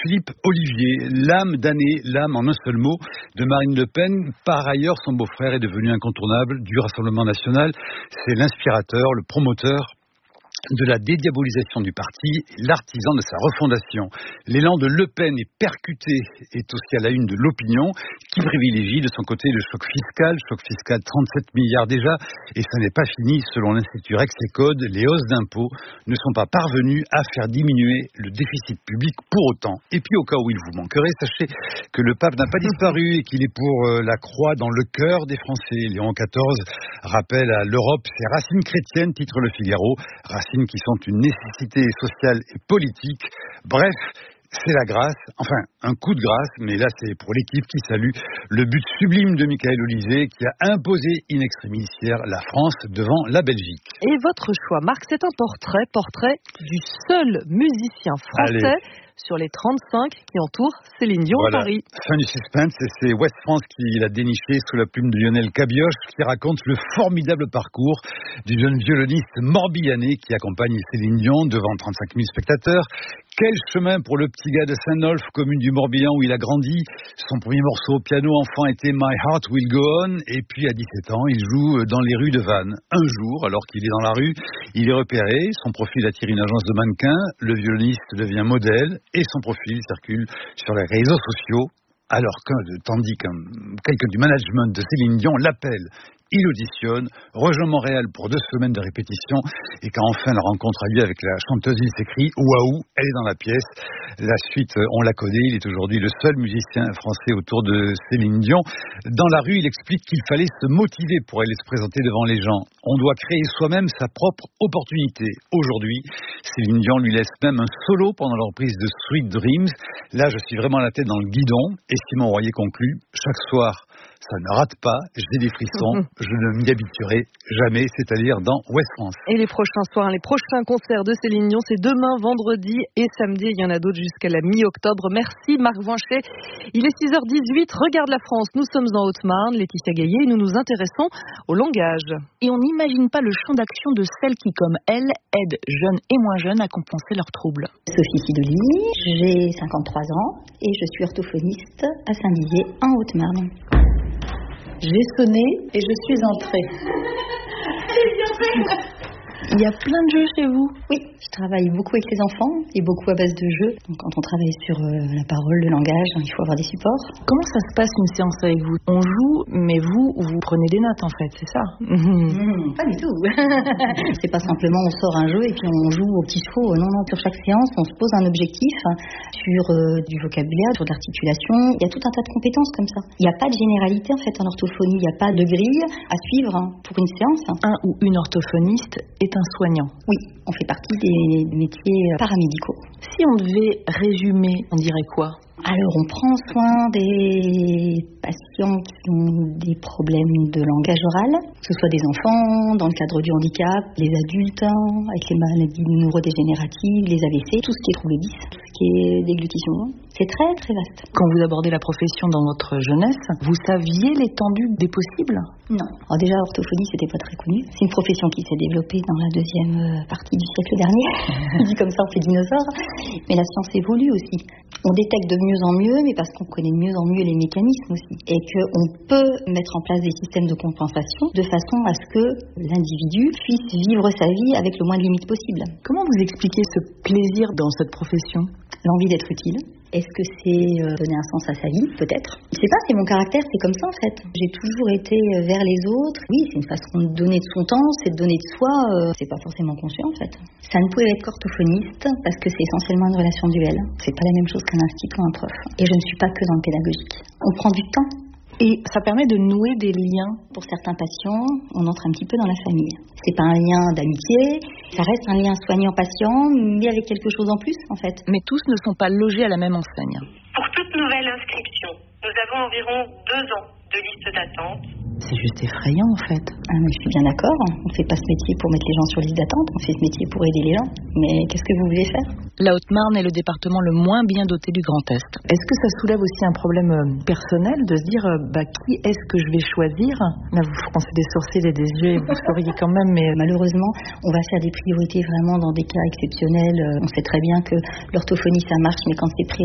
Philippe Ollivier, l'âme damnée, l'âme en un seul mot de Marine Le Pen. Par ailleurs, son beau-frère est devenu incontournable du Rassemblement national. C'est l'inspirateur, le promoteur de la dédiabolisation du parti, l'artisan de sa refondation. L'élan de Le Pen est percuté, est aussi à la une de l'opinion, qui privilégie de son côté le choc fiscal 37 milliards déjà, et ça n'est pas fini, selon l'Institut Rexecode, les hausses d'impôts ne sont pas parvenues à faire diminuer le déficit public pour autant. Et puis au cas où il vous manquerait, sachez que le pape n'a pas disparu et qu'il est pour la croix dans le cœur des Français. Léon XIV rappelle à l'Europe ses racines chrétiennes, titre Le Figaro, racines qui sont une nécessité sociale et politique. Bref, c'est la grâce, enfin un coup de grâce, mais là c'est pour l'équipe qui salue le but sublime de Michaël Ollivier qui a imposé in extremis hier la France devant la Belgique. Et votre choix, Marc, c'est un portrait du seul musicien français sur les 35 qui entourent Céline Dion à Paris. Fin du suspense, et c'est Ouest France qui l'a déniché sous la plume de Lionel Cabioche qui raconte le formidable parcours du jeune violoniste morbihanais qui accompagne Céline Dion devant 35 000 spectateurs. Quel chemin pour le petit gars de Saint-Nolff, commune du Morbihan où il a grandi. Son premier morceau au piano enfant était My Heart Will Go On, et puis à 17 ans, il joue dans les rues de Vannes. Un jour, alors qu'il est dans la rue, il est repéré, son profil attire une agence de mannequins, le violoniste devient modèle et son profil circule sur les réseaux sociaux, tandis qu'un quelqu'un du management de Céline Dion l'appelle. Il auditionne, rejoint Montréal pour 2 semaines de répétition, et quand enfin la rencontre a lieu avec la chanteuse, il s'écrie « Waouh, elle est dans la pièce ». La suite, on la connaît, il est aujourd'hui le seul musicien français autour de Céline Dion. Dans la rue, il explique qu'il fallait se motiver pour aller se présenter devant les gens. On doit créer soi-même sa propre opportunité. Aujourd'hui, Céline Dion lui laisse même un solo pendant la reprise de Sweet Dreams. Là, je suis vraiment la tête dans le guidon, et Simon Royer conclut « Chaque soir, ça ne rate pas, j'ai des frissons, je ne m'y habituerai jamais », c'est-à-dire dans Ouest France. Et les prochains soirs, les prochains concerts de Céline Dion, c'est demain, vendredi et samedi. Il y en a d'autres jusqu'à la mi-octobre. Merci Marc Voinchet. Il est 6h18, regarde la France, nous sommes en Haute-Marne, Laetitia Gaillet, et nous nous intéressons au langage. Et on n'imagine pas le champ d'action de celles qui, comme elle, aident jeunes et moins jeunes à compenser leurs troubles. Sophie Sidoli, j'ai 53 ans et je suis orthophoniste à Saint-Dizier en Haute-Marne. J'ai sonné et je suis entrée. Il y a plein de jeux chez vous? Oui, je travaille beaucoup avec les enfants et beaucoup à base de jeux. Donc quand on travaille sur la parole, le langage, il faut avoir des supports. Comment ça se passe une séance avec vous? On joue, mais vous prenez des notes en fait, c'est ça? Pas du tout. C'est pas simplement on sort un jeu et puis on joue au petit chevaux. Non, sur chaque séance, on se pose un objectif sur du vocabulaire, sur de l'articulation. Il y a tout un tas de compétences comme ça. Il n'y a pas de généralité en fait en orthophonie. Il n'y a pas de grille à suivre pour une séance. Un ou une orthophoniste est un soignant. Oui, on fait partie des métiers paramédicaux. Si on devait résumer, on dirait quoi? Alors, on prend soin des patients qui ont des problèmes de langage oral, que ce soit des enfants, dans le cadre du handicap, les adultes, avec les maladies neurodégénératives, les AVC, tout ce qui est trouble 10, tout ce qui est déglutition. C'est très, très vaste. Quand vous abordez la profession dans votre jeunesse, vous saviez l'étendue des possibles? Non. Alors déjà, l'orthophonie, c'était pas très connu. C'est une profession qui s'est développée dans la deuxième partie du siècle dernier. Dit comme ça, on fait dinosaure. Mais la science évolue aussi. On détecte de mieux en mieux, mais parce qu'on connaît de mieux en mieux les mécanismes aussi. Et qu'on peut mettre en place des systèmes de compensation de façon à ce que l'individu puisse vivre sa vie avec le moins de limites possible. Comment vous expliquez ce plaisir dans cette profession? L'envie d'être utile. Est-ce que c'est donner un sens à sa vie? Peut-être. Je sais pas, c'est mon caractère, c'est comme ça en fait. J'ai toujours été vers les autres. Oui, c'est une façon de donner de son temps, c'est de donner de soi. C'est pas forcément conscient en fait. Ça ne pouvait être qu'orthophoniste parce que c'est essentiellement une relation duel. C'est pas la même chose qu'un institut ou un prof. Et je ne suis pas que dans le pédagogique. On prend du temps. Et ça permet de nouer des liens. Pour certains patients, on entre un petit peu dans la famille. C'est pas un lien d'amitié, ça reste un lien soignant-patient, mais avec quelque chose en plus, en fait. Mais tous ne sont pas logés à la même enseigne. Pour toute nouvelle inscription, nous avons environ 2 ans de liste d'attente. C'est juste effrayant, en fait. Ah, mais je suis bien d'accord. On fait pas ce métier pour mettre les gens sur liste d'attente. On fait ce métier pour aider les gens. Mais qu'est-ce que vous voulez faire? La Haute-Marne est le département le moins bien doté du Grand Est. Est-ce que ça soulève aussi un problème personnel de se dire qui est-ce que je vais choisir? Là, vous froncez des sourcils et des yeux, vous souriez quand même, mais malheureusement, on va faire des priorités vraiment dans des cas exceptionnels. On sait très bien que l'orthophonie, ça marche, mais quand c'est pris rapidement,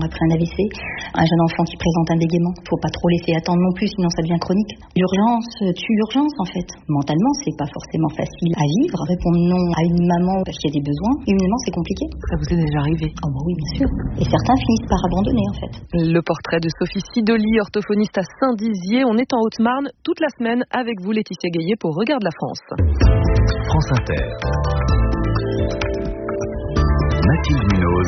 Après un AVC, un jeune enfant qui présente un bégaiement, faut pas trop laisser attendre non plus, sinon ça devient chronique. L'urgence tue l'urgence en fait. Mentalement, c'est pas forcément facile à vivre. Répondre non à une maman parce qu'il y a des besoins, humainement c'est compliqué. Ça vous est déjà arrivé? Oh bah oui, bien sûr. Et certains finissent par abandonner en fait. Le portrait de Sophie Sidoli, orthophoniste à Saint-Dizier. On est en Haute-Marne toute la semaine avec vous, Laetitia Gaillet, pour Regarde la France. France Inter. Mathilde Munoz.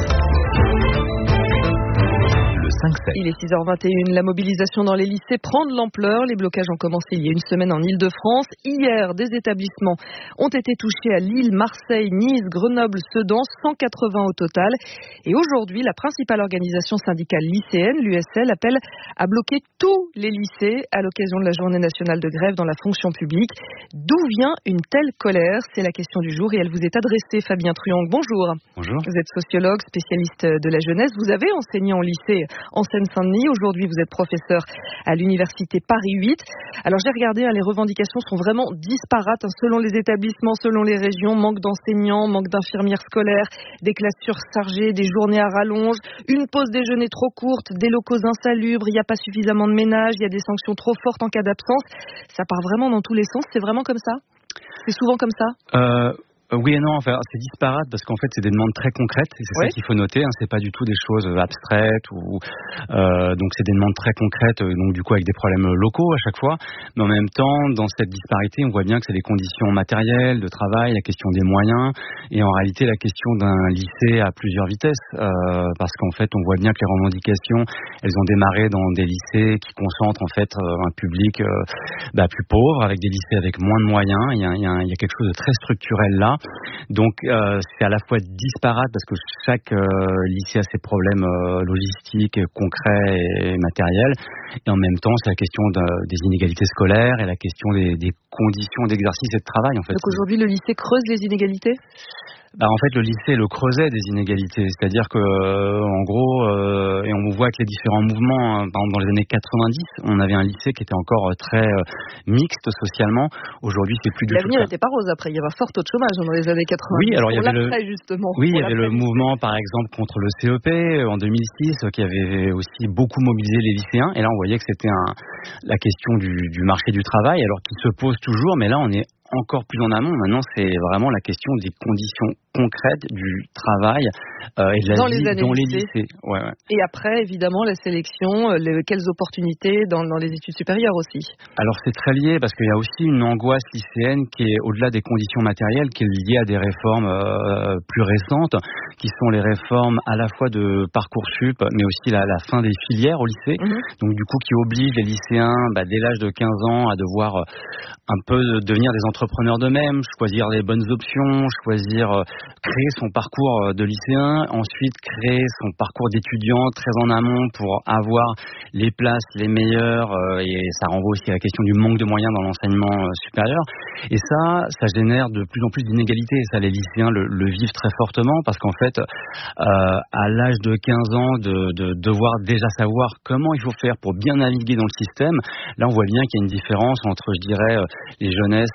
Le 5-7. Il est 6h21. La mobilisation dans les lycées prend de l'ampleur. Les blocages ont commencé il y a une semaine en Île-de-France. Hier, des établissements ont été touchés à Lille, Marseille, Nice, Grenoble, Sedan, 180 au total. Et aujourd'hui, la principale organisation syndicale lycéenne, l'USL, appelle à bloquer tous les lycées à l'occasion de la journée nationale de grève dans la fonction publique. D'où vient une telle colère? C'est la question du jour et elle vous est adressée, Fabien Truong. Bonjour. Bonjour. Vous êtes sociologue, spécialiste de la jeunesse. Vous avez enseigné en lycée en Seine-Saint-Denis. Aujourd'hui, vous êtes professeur à l'université Paris 8. Alors, j'ai regardé, les revendications sont vraiment disparates selon les établissements, selon les régions. Manque d'enseignants, manque d'infirmières scolaires, des classes surchargées, des journées à rallonge, une pause déjeuner trop courte, des locaux insalubres, il n'y a pas suffisamment de ménage, il y a des sanctions trop fortes en cas d'absence. Ça part vraiment dans tous les sens. C'est vraiment comme ça? C'est souvent comme ça? Oui et non, enfin, c'est disparate parce qu'en fait c'est des demandes très concrètes et c'est ça qu'il faut noter, c'est pas du tout des choses abstraites ou donc c'est des demandes très concrètes, donc du coup avec des problèmes locaux à chaque fois, mais en même temps dans cette disparité on voit bien que c'est des conditions matérielles de travail, la question des moyens et en réalité la question d'un lycée à plusieurs vitesses parce qu'en fait on voit bien que les revendications elles ont démarré dans des lycées qui concentrent en fait un public plus pauvre avec des lycées avec moins de moyens, il y a quelque chose de très structurel là. Donc c'est à la fois disparate parce que chaque lycée a ses problèmes logistiques, concrets et matériels, et en même temps c'est la question des inégalités scolaires et la question des conditions d'exercice et de travail en fait. Donc aujourd'hui le lycée creuse les inégalités? En fait, le lycée est le creuset des inégalités. C'est-à-dire que, en gros, et on voit que les différents mouvements, par exemple dans les années 90, on avait un lycée qui était encore très mixte socialement. Aujourd'hui, c'est plus du tout. L'avenir n'était pas rose après. Il y avait un fort taux de chômage dans les années 90. Oui, alors il y avait le mouvement, par exemple, contre le CEP en 2006, qui avait aussi beaucoup mobilisé les lycéens. Et là, on voyait que c'était la question du marché du travail, alors qu'il se pose toujours. Mais là, on est encore plus en amont. Maintenant, c'est vraiment la question des conditions concrètes du travail et de la vie dans les lycées. Ouais. Et après, évidemment, la sélection, quelles opportunités dans les études supérieures aussi. Alors, c'est très lié parce qu'il y a aussi une angoisse lycéenne qui est au-delà des conditions matérielles, qui est liée à des réformes plus récentes, qui sont les réformes à la fois de Parcoursup, mais aussi la fin des filières au lycée. Donc, du coup, qui oblige les lycéens, dès l'âge de 15 ans, à devoir un peu devenir des entrepreneurs d'eux-mêmes, choisir les bonnes options, créer son parcours de lycéen, ensuite créer son parcours d'étudiant très en amont pour avoir les places les meilleures, et ça renvoie aussi à la question du manque de moyens dans l'enseignement supérieur. Et ça génère de plus en plus d'inégalités, et ça les lycéens le vivent très fortement, parce qu'en fait, à l'âge de 15 ans, de devoir déjà savoir comment il faut faire pour bien naviguer dans le système, là on voit bien qu'il y a une différence entre, je dirais, les jeunesses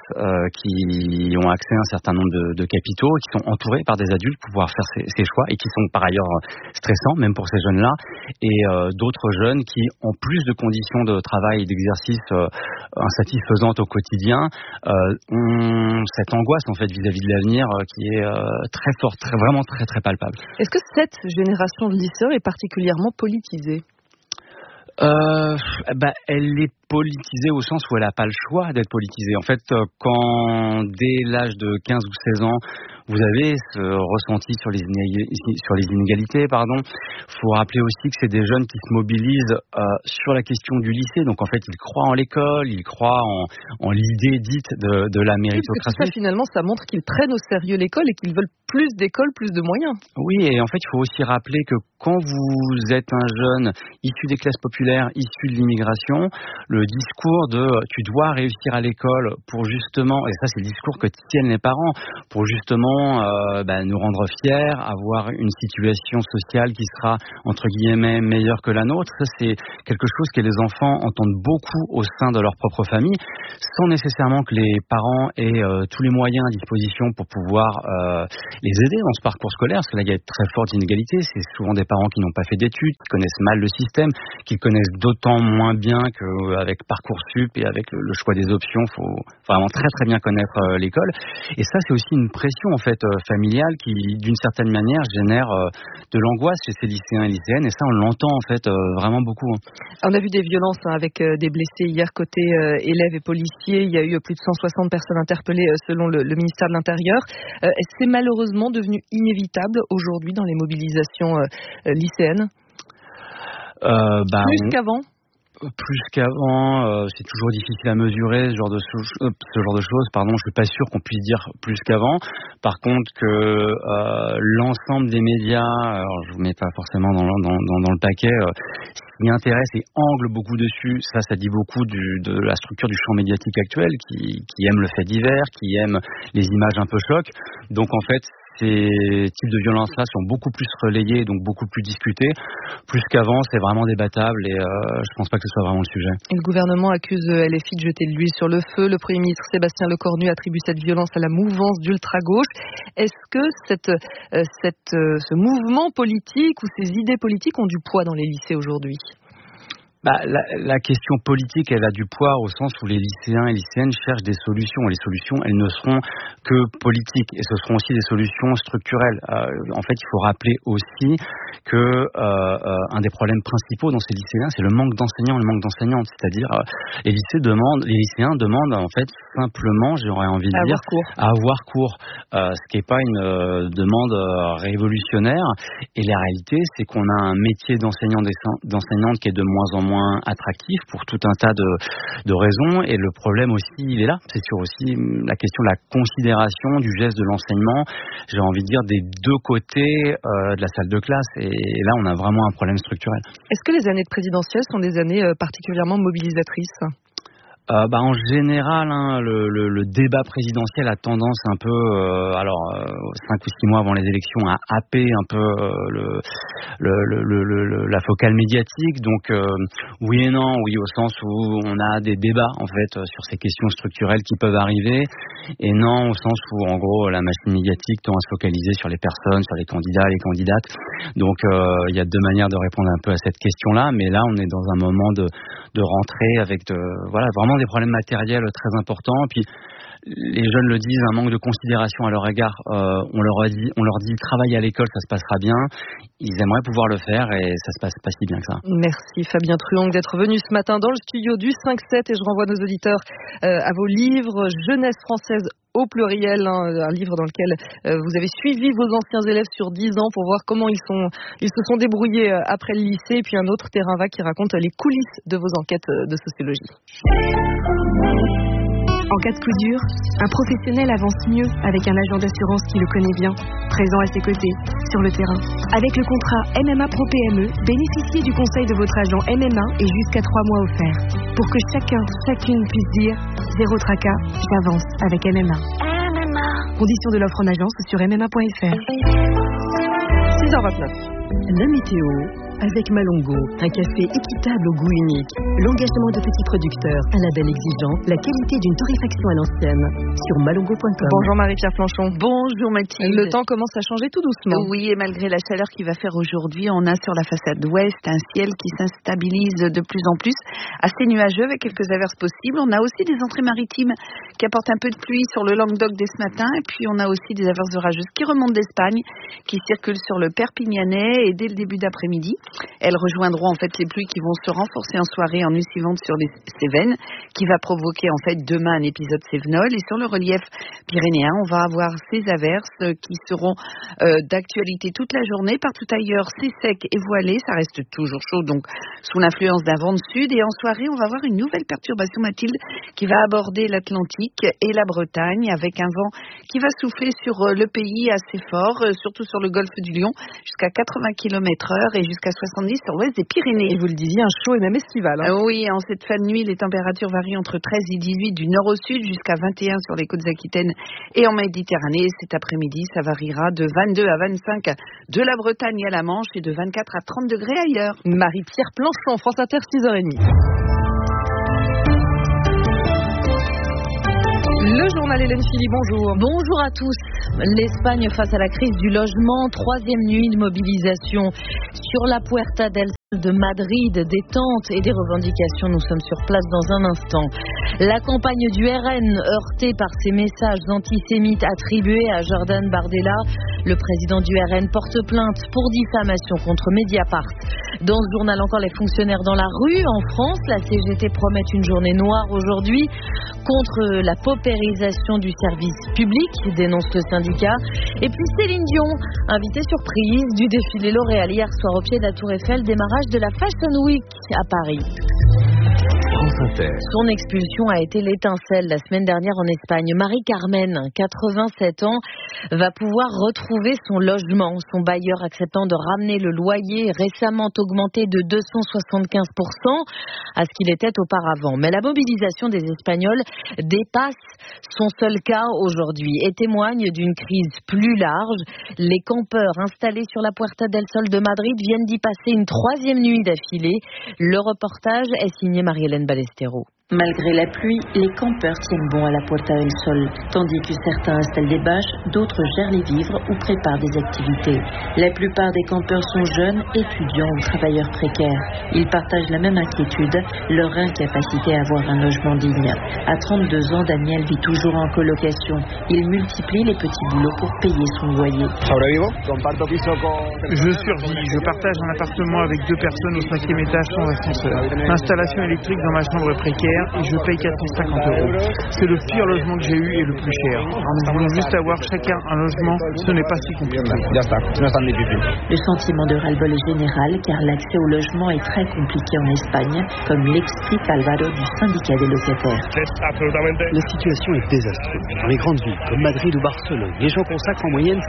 qui ont accès à un certain nombre de capitaux, qui sont entourés par des adultes pour pouvoir faire ces choix et qui sont par ailleurs stressants, même pour ces jeunes-là, et d'autres jeunes qui, en plus de conditions de travail et d'exercice insatisfaisantes au quotidien, ont cette angoisse en fait vis-à-vis de l'avenir qui est très forte, vraiment très très palpable. Est-ce que cette génération de lycéens est particulièrement politisée? Elle est politisée au sens où elle n'a pas le choix d'être politisée. En fait, quand dès l'âge de 15 ou 16 ans, vous avez ce ressenti sur les inégalités, il faut rappeler aussi que c'est des jeunes qui se mobilisent sur la question du lycée. Donc en fait, ils croient en l'école, ils croient en l'idée dite de la méritocratie. Tout ça, finalement, ça montre qu'ils prennent au sérieux l'école et qu'ils veulent plus d'école, plus de moyens. Oui, et en fait, il faut aussi rappeler que quand vous êtes un jeune issu des classes populaires, issu de l'immigration, le le discours de tu dois réussir à l'école pour justement, et ça c'est le discours que tiennent les parents, pour justement nous rendre fiers, avoir une situation sociale qui sera entre guillemets meilleure que la nôtre. Ça c'est quelque chose que les enfants entendent beaucoup au sein de leur propre famille, sans nécessairement que les parents aient tous les moyens à disposition pour pouvoir les aider dans ce parcours scolaire, parce que là il y a de très fortes inégalités. C'est souvent des parents qui n'ont pas fait d'études, qui connaissent mal le système, qui connaissent d'autant moins bien qu'avec Parcoursup et avec le choix des options, il faut vraiment très très bien connaître l'école. Et ça c'est aussi une pression en fait familiale qui d'une certaine manière génère de l'angoisse chez ces lycéens et lycéennes, et ça on l'entend en fait vraiment beaucoup. On a vu des violences avec des blessés hier côté élèves et policiers. Il y a eu plus de 160 personnes interpellées selon le ministère de l'Intérieur. C'est malheureusement devenu inévitable aujourd'hui dans les mobilisations lycéennes. Plus qu'avant. Plus qu'avant, c'est toujours difficile à mesurer ce genre de choses. Pardon, je suis pas sûr qu'on puisse dire plus qu'avant. Par contre, que l'ensemble des médias, alors je vous mets pas forcément dans le paquet, s'y intéresse et angle beaucoup dessus. Ça dit beaucoup de la structure du champ médiatique actuel, qui aime le fait divers, qui aime les images un peu chocs. Donc en fait, ces types de violences-là sont beaucoup plus relayés, donc beaucoup plus discutés. Plus qu'avant, c'est vraiment débattable et je pense pas que ce soit vraiment le sujet. Et le gouvernement accuse LFI de jeter de l'huile sur le feu. Le Premier ministre Sébastien Lecornu attribue cette violence à la mouvance d'ultra-gauche. Est-ce que ce mouvement politique ou ces idées politiques ont du poids dans les lycées aujourd'hui ? La question politique, elle a du poids au sens où les lycéens et lycéennes cherchent des solutions. Et les solutions, elles ne seront que politiques. Et ce seront aussi des solutions structurelles. En fait, il faut rappeler aussi que un des problèmes principaux dans ces lycéens, c'est le manque d'enseignants et le manque d'enseignantes. C'est-à-dire, les lycéens demandent en fait simplement, j'aurais envie de dire, à avoir cours. Ce qui n'est pas une demande révolutionnaire. Et la réalité, c'est qu'on a un métier d'enseignante qui est de moins en moins attractif pour tout un tas de raisons, et le problème aussi il est là, c'est sur aussi la question de la considération du geste de l'enseignement, j'ai envie de dire des deux côtés de la salle de classe, et là on a vraiment un problème structurel. Est-ce que les années de présidentielle sont des années particulièrement mobilisatrices ? En général, le débat présidentiel a tendance un peu, 5 ou 6 mois avant les élections, à happer un peu la focale médiatique. Donc oui et non, oui au sens où on a des débats en fait sur ces questions structurelles qui peuvent arriver, et non au sens où en gros la machine médiatique tend à se focaliser sur les personnes, sur les candidats, les candidates. Donc il y a deux manières de répondre un peu à cette question-là, mais là on est dans un moment de rentrée avec vraiment des problèmes matériels très importants. Puis les jeunes le disent, un manque de considération à leur égard. On leur dit travailler à l'école, ça se passera bien. Ils aimeraient pouvoir le faire et ça se passe pas si bien que ça. Merci Fabien Truong d'être venu ce matin dans le studio du 5-7, et je renvoie nos auditeurs à vos livres Jeunesse française au pluriel, un livre dans lequel vous avez suivi vos anciens élèves sur 10 ans pour voir comment ils se sont débrouillés après le lycée, et puis un autre terrain vague qui raconte les coulisses de vos enquêtes de sociologie. En cas de coup dur, un professionnel avance mieux avec un agent d'assurance qui le connaît bien, présent à ses côtés, sur le terrain. Avec le contrat MMA Pro PME, bénéficiez du conseil de votre agent MMA et jusqu'à 3 mois offerts. Pour que chacune puisse dire « Zéro tracas, j'avance avec MMA ». Conditions de l'offre en agence sur MMA.fr. 6h29. La météo avec Malongo, un café équitable au goût unique, l'engagement de petits producteurs, un label exigeant, la qualité d'une torréfaction à l'ancienne, sur malongo.com. Bonjour Marie-Pierre Planchon. Bonjour Mathilde. Le temps commence à changer tout doucement. Oui, et malgré la chaleur qu'il va faire aujourd'hui, on a sur la façade ouest un ciel qui s'instabilise de plus en plus, assez nuageux avec quelques averses possibles. On a aussi des entrées maritimes qui apportent un peu de pluie sur le Languedoc dès ce matin, et puis on a aussi des averses orageuses qui remontent d'Espagne, qui circulent sur le Perpignanais, et dès le début d'après-midi, elles rejoindront en fait les pluies qui vont se renforcer en soirée en nuit suivante sur les Cévennes, qui va provoquer en fait demain un épisode cévenol. Et sur le relief pyrénéen, on va avoir ces averses qui seront d'actualité toute la journée. Partout ailleurs, c'est sec et voilé, ça reste toujours chaud, donc sous l'influence d'un vent de sud. Et en soirée, on va avoir une nouvelle perturbation, Mathilde, qui va aborder l'Atlantique et la Bretagne, avec un vent qui va souffler sur le pays assez fort, surtout sur le golfe du Lion, jusqu'à 80 km/h et jusqu'à 70 sur l'ouest des Pyrénées. Et vous le disiez, un chaud et même estival. Oui, en cette fin de nuit, les températures varient entre 13 et 18 du nord au sud jusqu'à 21 sur les côtes aquitaines et en Méditerranée. Cet après-midi, ça variera de 22 à 25 de la Bretagne à la Manche et de 24 à 30 degrés ailleurs. Marie-Pierre Planchon, France Inter, 6h30. Le journal Hélène Philly, bonjour. Bonjour à tous. L'Espagne face à la crise du logement, 3e nuit de mobilisation sur la Puerta del Sol de Madrid, des tentes et des revendications. Nous sommes sur place dans un instant. La campagne du RN heurtée par ces messages antisémites attribués à Jordan Bardella. Le président du RN porte plainte pour diffamation contre Mediapart. Dans ce journal encore, les fonctionnaires dans la rue. En France, la CGT promet une journée noire aujourd'hui contre la paupérisation du service public, dénonce le syndicat. Et puis Céline Dion, invitée surprise du défilé L'Oréal hier soir au pied de la Tour Eiffel, démarrage de la Fashion Week à Paris. Son expulsion a été l'étincelle la semaine dernière en Espagne. Marie-Carmen, 87 ans, va pouvoir retrouver son logement. Son bailleur acceptant de ramener le loyer récemment augmenté de 275% à ce qu'il était auparavant. Mais la mobilisation des Espagnols dépasse son seul cas aujourd'hui et témoigne d'une crise plus large. Les campeurs installés sur la Puerta del Sol de Madrid viennent d'y passer une 3e nuit d'affilée. Le reportage est signé Marie-Hélène Ballesteros. Malgré la pluie, les campeurs tiennent bon à la Puerta del Sol. Tandis que certains installent des bâches, d'autres gèrent les vivres ou préparent des activités. La plupart des campeurs sont jeunes, étudiants ou travailleurs précaires. Ils partagent la même inquiétude, leur incapacité à avoir un logement digne. À 32 ans, Daniel vit toujours en colocation. Il multiplie les petits boulots pour payer son loyer. Je survis. Je partage un appartement avec 2 personnes au 5e étage sans ascenseur. Installation électrique dans ma chambre précaire. Et je paye 450 €. C'est le pire logement que j'ai eu et le plus cher. Alors nous voulons juste avoir chacun un logement, ce n'est pas si compliqué. Le sentiment de ras-le-bol est général car l'accès au logement est très compliqué en Espagne, comme l'explique Alvaro du syndicat des locataires. La situation est désastreuse. Dans les grandes villes comme Madrid ou Barcelone, les gens consacrent en moyenne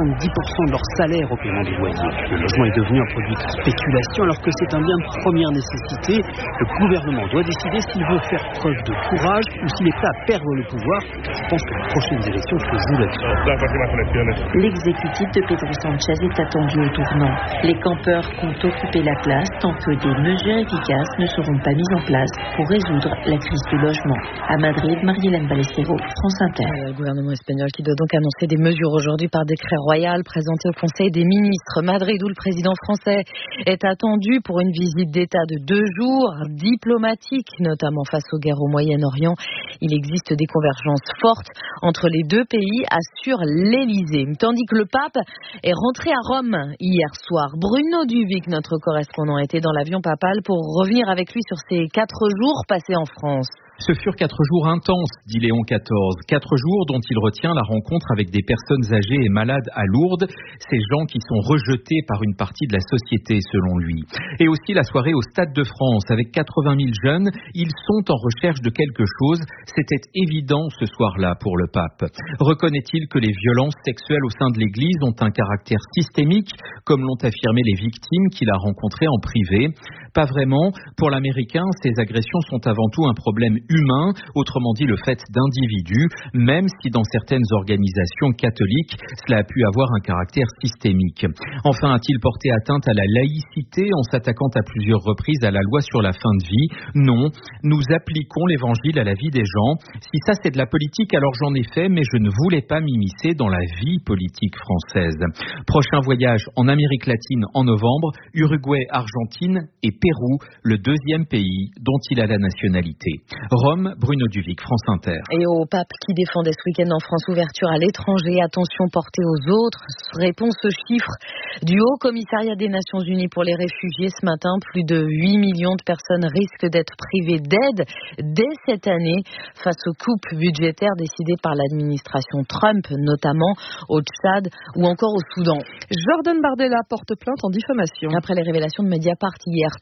70% de leur salaire au paiement du loyer. Le logement est devenu un produit de spéculation alors que c'est un bien de première nécessité. Le gouvernement doit décider s'il veut faire preuve de courage ou s'il est prêt à perdre le pouvoir. Je pense que les prochaines élections se jouent là-dessus. L'exécutif de Pedro Sánchez est attendu au tournant. Les campeurs comptent occuper la place tant que des mesures efficaces ne seront pas mises en place pour résoudre la crise du logement. À Madrid, Marie-Hélène Ballesteros, France Inter. Le gouvernement espagnol qui doit donc annoncer des mesures aujourd'hui par décret royal présenté au Conseil des ministres. Madrid, où le président français est attendu pour une visite d'État de 2 jours, diplomatique notamment face aux guerres au Moyen-Orient. Il existe des convergences fortes entre les 2 pays, assure l'Élysée. Tandis que le pape est rentré à Rome hier soir. Bruno Duvic, notre correspondant, était dans l'avion papal pour revenir avec lui sur ces 4 jours passés en France. Ce furent 4 jours intenses, dit Léon XIV. 4 jours dont il retient la rencontre avec des personnes âgées et malades à Lourdes, ces gens qui sont rejetés par une partie de la société, selon lui. Et aussi la soirée au Stade de France, avec 80 000 jeunes. Ils sont en recherche de quelque chose. C'était évident ce soir-là pour le pape. Reconnaît-il que les violences sexuelles au sein de l'Église ont un caractère systémique, comme l'ont affirmé les victimes qu'il a rencontrées en privé? Pas vraiment. Pour l'Américain, ces agressions sont avant tout un problème humain, autrement dit le fait d'individus, même si dans certaines organisations catholiques, cela a pu avoir un caractère systémique. Enfin, a-t-il porté atteinte à la laïcité en s'attaquant à plusieurs reprises à la loi sur la fin de vie? Non, nous appliquons l'évangile à la vie des gens. Si ça c'est de la politique, alors j'en ai fait, mais je ne voulais pas m'immiscer dans la vie politique française. Prochain voyage en Amérique latine en novembre, Uruguay, Argentine et Pérou, le 2e pays dont il a la nationalité. Rome, Bruno Duvic, France Inter. Et au pape qui défendait ce week-end en France, ouverture à l'étranger, attention portée aux autres. Réponse aux chiffres du Haut Commissariat des Nations Unies pour les réfugiés ce matin. Plus de 8 millions de personnes risquent d'être privées d'aide dès cette année face aux coupes budgétaires décidées par l'administration Trump, notamment au Tchad ou encore au Soudan. Jordan Bardella porte plainte en diffamation. Après les révélations de Mediapart hier,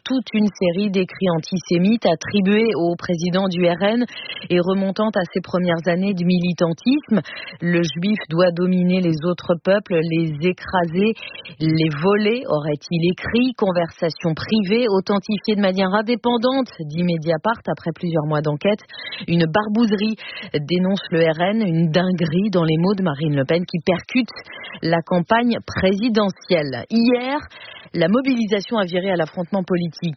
toute une série d'écrits antisémites attribués au président du RN et remontant à ses premières années de militantisme. Le juif doit dominer les autres peuples, les écraser, les voler, aurait-il écrit. Conversation privée, authentifiée de manière indépendante, dit Mediapart après plusieurs mois d'enquête. Une barbouzerie, dénonce le RN, une dinguerie dans les mots de Marine Le Pen qui percute la campagne présidentielle. Hier, la mobilisation a viré à l'affrontement politique.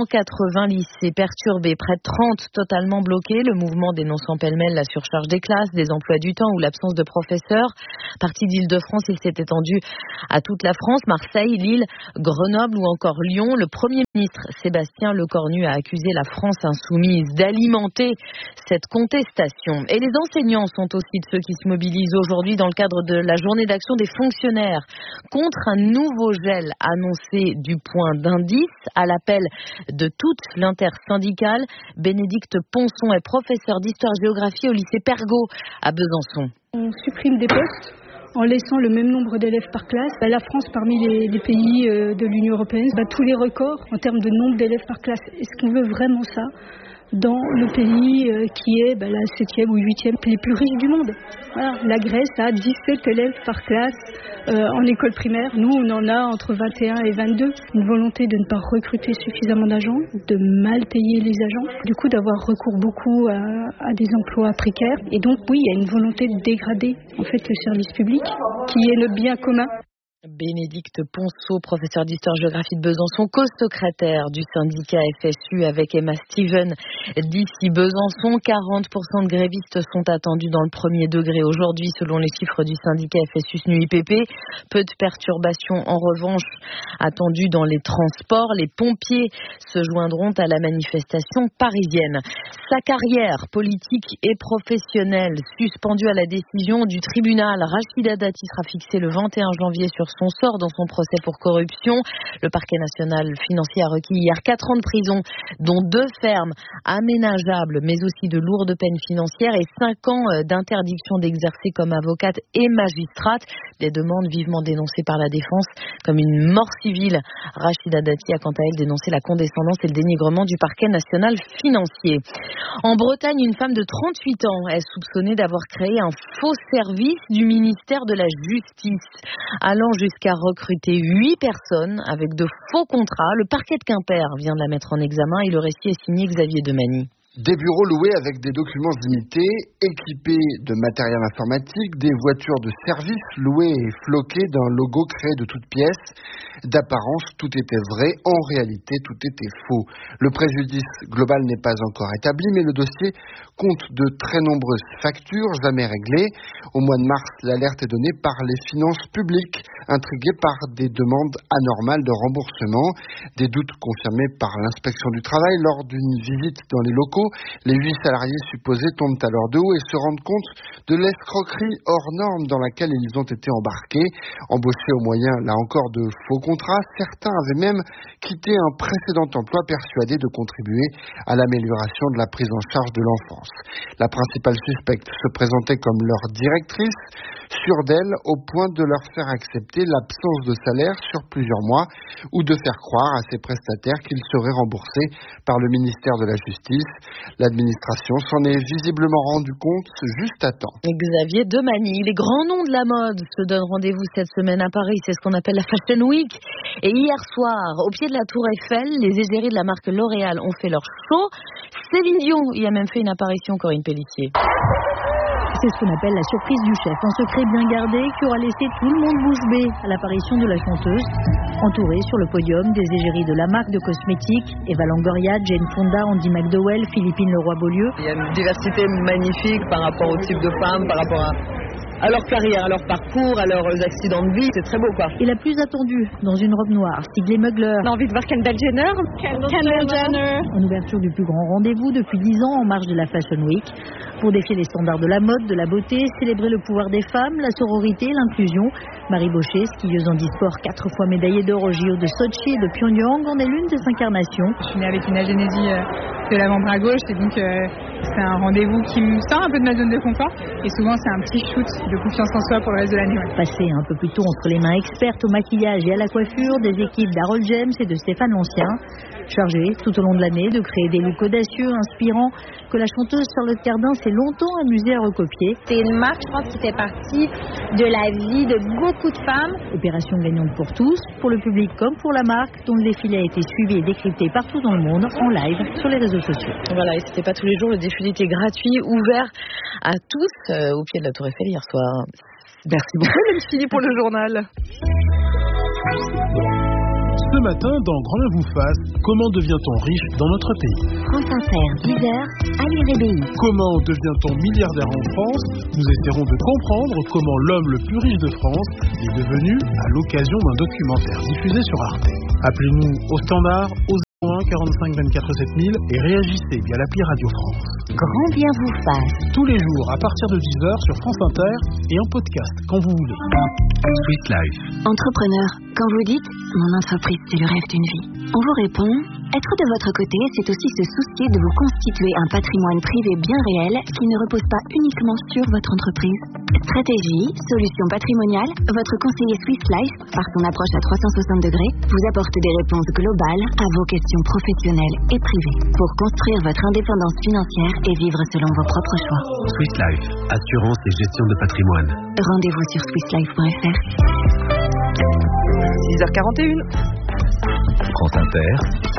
180 lycées perturbés, près de 30 totalement bloqués. Le mouvement dénonçant pêle-mêle la surcharge des classes, des emplois du temps ou l'absence de professeurs. Parti d'Île-de-France, il s'est étendu à toute la France, Marseille, Lille, Grenoble ou encore Lyon. Le Premier ministre Sébastien Lecornu a accusé la France insoumise d'alimenter cette contestation. Et les enseignants sont aussi de ceux qui se mobilisent aujourd'hui dans le cadre de la journée d'action des fonctionnaires contre un nouveau gel annoncé du point d'indice à l'appel de toute l'intersyndicale. Bénédicte Ponson est professeure d'histoire-géographie au lycée Pergaud à Besançon. On supprime des postes en laissant le même nombre d'élèves par classe. La France, parmi les pays de l'Union européenne, bat tous les records en termes de nombre d'élèves par classe. Est-ce qu'on veut vraiment ça dans le pays qui est la 7e ou 8e pays plus riche du monde? Voilà. La Grèce a 17 élèves par classe en école primaire. Nous, on en a entre 21 et 22. Une volonté de ne pas recruter suffisamment d'agents, de mal payer les agents, du coup d'avoir recours beaucoup à des emplois précaires. Et donc, oui, il y a une volonté de dégrader en fait le service public qui est le bien commun. Bénédicte Ponceau, professeure d'histoire-géographie de Besançon, co-secrétaire du syndicat FSU avec Emma Steven d'ici Besançon. 40% de grévistes sont attendus dans le premier degré aujourd'hui selon les chiffres du syndicat FSU SNU-IPP. Peu de perturbations en revanche attendues dans les transports. Les pompiers se joindront à la manifestation parisienne. Sa carrière politique et professionnelle suspendue à la décision du tribunal. Rachida Dati sera fixée le 21 janvier sur son sort dans son procès pour corruption. Le parquet national financier a requis hier 4 ans de prison, dont 2 fermes aménageables, mais aussi de lourdes peines financières et 5 ans d'interdiction d'exercer comme avocate et magistrate. Des demandes vivement dénoncées par la défense comme une mort civile. Rachida Dati a quant à elle dénoncé la condescendance et le dénigrement du parquet national financier. En Bretagne, une femme de 38 ans est soupçonnée d'avoir créé un faux service du ministère de la Justice, allant jusqu'à recruter 8 personnes avec de faux contrats. Le parquet de Quimper vient de la mettre en examen et le récit est signé Xavier Demany. Des bureaux loués avec des documents limités, équipés de matériel informatique, des voitures de service louées et floquées d'un logo créé de toutes pièces. D'apparence, tout était vrai, en réalité, tout était faux. Le préjudice global n'est pas encore établi, mais le dossier compte de très nombreuses factures jamais réglées. Au mois de mars, l'alerte est donnée par les finances publiques, intriguées par des demandes anormales de remboursement. Des doutes confirmés par l'inspection du travail lors d'une visite dans les locaux. Les 8 salariés supposés tombent à leur dos et se rendent compte de l'escroquerie hors norme dans laquelle ils ont été embarqués. Embauchés au moyen, là encore, de faux contrats, certains avaient même quitté un précédent emploi persuadés de contribuer à l'amélioration de la prise en charge de l'enfance. La principale suspecte se présentait comme leur directrice, sûre d'elle au point de leur faire accepter l'absence de salaire sur plusieurs mois ou de faire croire à ses prestataires qu'ils seraient remboursés par le ministère de la Justice. L'administration s'en est visiblement rendu compte juste à temps. Xavier Demany, les grands noms de la mode se donnent rendez-vous cette semaine à Paris. C'est ce qu'on appelle la Fashion Week. Et hier soir, au pied de la Tour Eiffel, les égéries de la marque L'Oréal ont fait leur show. Céline Dion y a même fait une apparition, Corinne Pellissier. C'est ce qu'on appelle la surprise du chef, un secret bien gardé qui aura laissé tout le monde bouche bée à l'apparition de la chanteuse. Entourée sur le podium des égéries de la marque de cosmétiques, Eva Longoria, Jane Fonda, Andy McDowell, Philippine Leroy-Beaulieu. Il y a une diversité magnifique par rapport au type de femme, par rapport à leur carrière, à leur parcours, à leurs accidents de vie. C'est très beau, quoi. Et la plus attendue, dans une robe noire, siglée Mugler. On a envie de voir Kendall Jenner. Kendall Jenner. En ouverture du plus grand rendez-vous depuis 10 ans en marge de la Fashion Week. Pour défier les standards de la mode, de la beauté, célébrer le pouvoir des femmes, la sororité, l'inclusion. Marie Baucher, skieuse en e-sport, 4 fois médaillée d'or au JO de Sochi et de Pyongyang, en est l'une des incarnations. Je suis née avec une agénésie de l'avant-bras gauche et donc c'est un rendez-vous qui me sort un peu de ma zone de confort et souvent c'est un petit shoot de confiance en soi pour le reste de l'année. Ouais. Passé un peu plus tôt entre les mains expertes au maquillage et à la coiffure des équipes d'Harold James et de Stéphane Lancien. Chargée tout au long de l'année de créer des looks audacieux, inspirants, que la chanteuse Charlotte Cardin s'est longtemps amusée à recopier. C'est une marque, je pense, qui fait partie de la vie de beaucoup de femmes. Opération gagnante pour tous, pour le public comme pour la marque, dont le défilé a été suivi et décrypté partout dans le monde, en live, sur les réseaux sociaux. Voilà, et c'était pas tous les jours, le défilé était gratuit, ouvert à tous, au pied de la Tour Eiffel hier soir. Merci beaucoup, Hélène Philly, pour le journal. Ce matin, dans Grand Bien vous fasse, comment devient-on riche dans notre pays? France Inter, 10h, Ali Rébéi. Comment devient-on milliardaire en France? Nous essaierons de comprendre comment l'homme le plus riche de France est devenu à l'occasion d'un documentaire diffusé sur Arte. Appelez-nous au standard, au 01 45 24 7000 et réagissez via l'appli Radio France. Grand Bien vous fasse. Tous les jours à partir de 10h sur France Inter et en podcast quand vous voulez. Swiss Life. Entrepreneur, quand vous dites « mon entreprise, c'est le rêve d'une vie », on vous répond « être de votre côté, c'est aussi se soucier de vous constituer un patrimoine privé bien réel qui ne repose pas uniquement sur votre entreprise. Stratégie, solutions patrimoniales, votre conseiller Swiss Life, par son approche à 360 degrés, vous apporte des réponses globales à vos questions professionnelles et privées pour construire votre indépendance financière et vivre selon vos propres choix. Swiss Life, assurance et gestion de patrimoine. Rendez-vous sur swisslife.fr. 6h41. France Inter.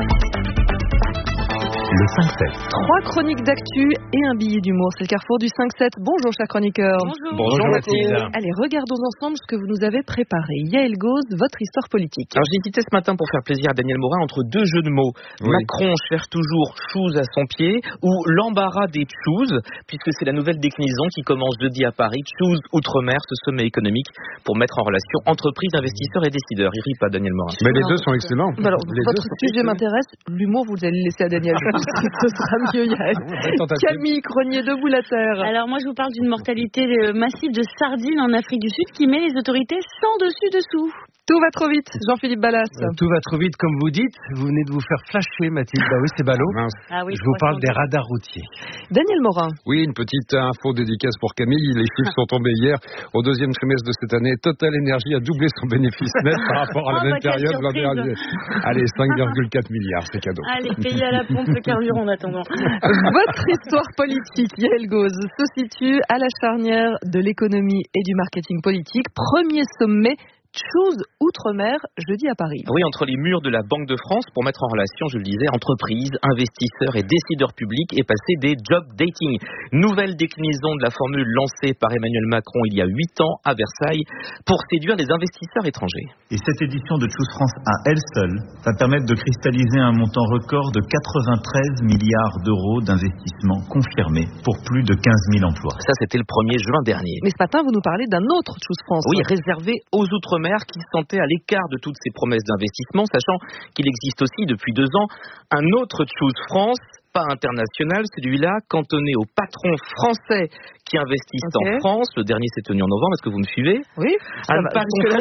Le 5-7. 3 chroniques d'actu et un billet d'humour. C'est le carrefour du 5-7. Bonjour, chers chroniqueurs. Bonjour Mathilde. Allez, regardons ensemble ce que vous nous avez préparé. Yael Gauz, votre histoire politique. Alors, j'ai hésité ce matin pour faire plaisir à Daniel Morin entre deux jeux de mots. Oui. Macron cherche toujours chose à son pied ou l'embarras des choses, puisque c'est la nouvelle déclinaison qui commence jeudi à Paris. Chose Outre-mer, ce sommet économique pour mettre en relation entreprises, investisseurs et décideurs. Il rit pas, Daniel Morin. Mais les deux sont excellents. Alors, votre sujet m'intéresse. L'humour, vous allez le laisser à Daniel. Ce sera mieux, Yael. Camille Cronier, debout la terre. Alors moi je vous parle d'une mortalité massive de sardines en Afrique du Sud qui met les autorités sans dessus-dessous. Tout va trop vite, Jean-Philippe Ballas. Tout va trop vite, comme vous dites. Vous venez de vous faire flasher, Mathilde. Bah oui, c'est ballot. Ah oui, je vous parle des radars routiers. Daniel Morin. Oui, une petite info dédicace pour Camille. Les chiffres sont tombés hier. Au deuxième trimestre de cette année, Total Energy a doublé son bénéfice net par rapport à la même période l'an dernier. Allez, 5,4 milliards, c'est cadeau. Allez, payez à la pompe le carburant en attendant. Votre histoire politique, Yael Gauz, se situe à la charnière de l'économie et du marketing politique. Premier sommet Chose Outre-mer, jeudi à Paris. Oui, entre les murs de la Banque de France pour mettre en relation, je le disais, entreprises, investisseurs et décideurs publics et passer des job dating. Nouvelle déclinaison de la formule lancée par Emmanuel Macron il y a 8 ans à Versailles pour séduire les investisseurs étrangers. Et cette édition de Choose France à elle seule va permettre de cristalliser un montant record de 93 milliards d'euros d'investissement confirmés pour plus de 15 000 emplois. Ça, c'était le 1er juin dernier. Mais ce matin, vous nous parlez d'un autre Choose France. Oui, réservé aux Outre-mer qui se sentait à l'écart de toutes ces promesses d'investissement, sachant qu'il existe aussi depuis 2 ans un autre Choose France, pas international, celui-là cantonné aux patrons français qui investissent en France. Le dernier s'est tenu en novembre, est-ce que vous me suivez? Oui. À ne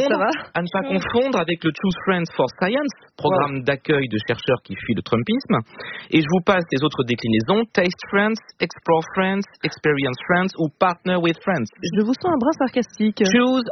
pas confondre avec le Choose Friends for Science, programme d'accueil de chercheurs qui fuient le Trumpisme. Et je vous passe les autres déclinaisons: Taste Friends, Explore Friends, Experience Friends ou Partner with Friends. Je vous sens un brin sarcastique. Choose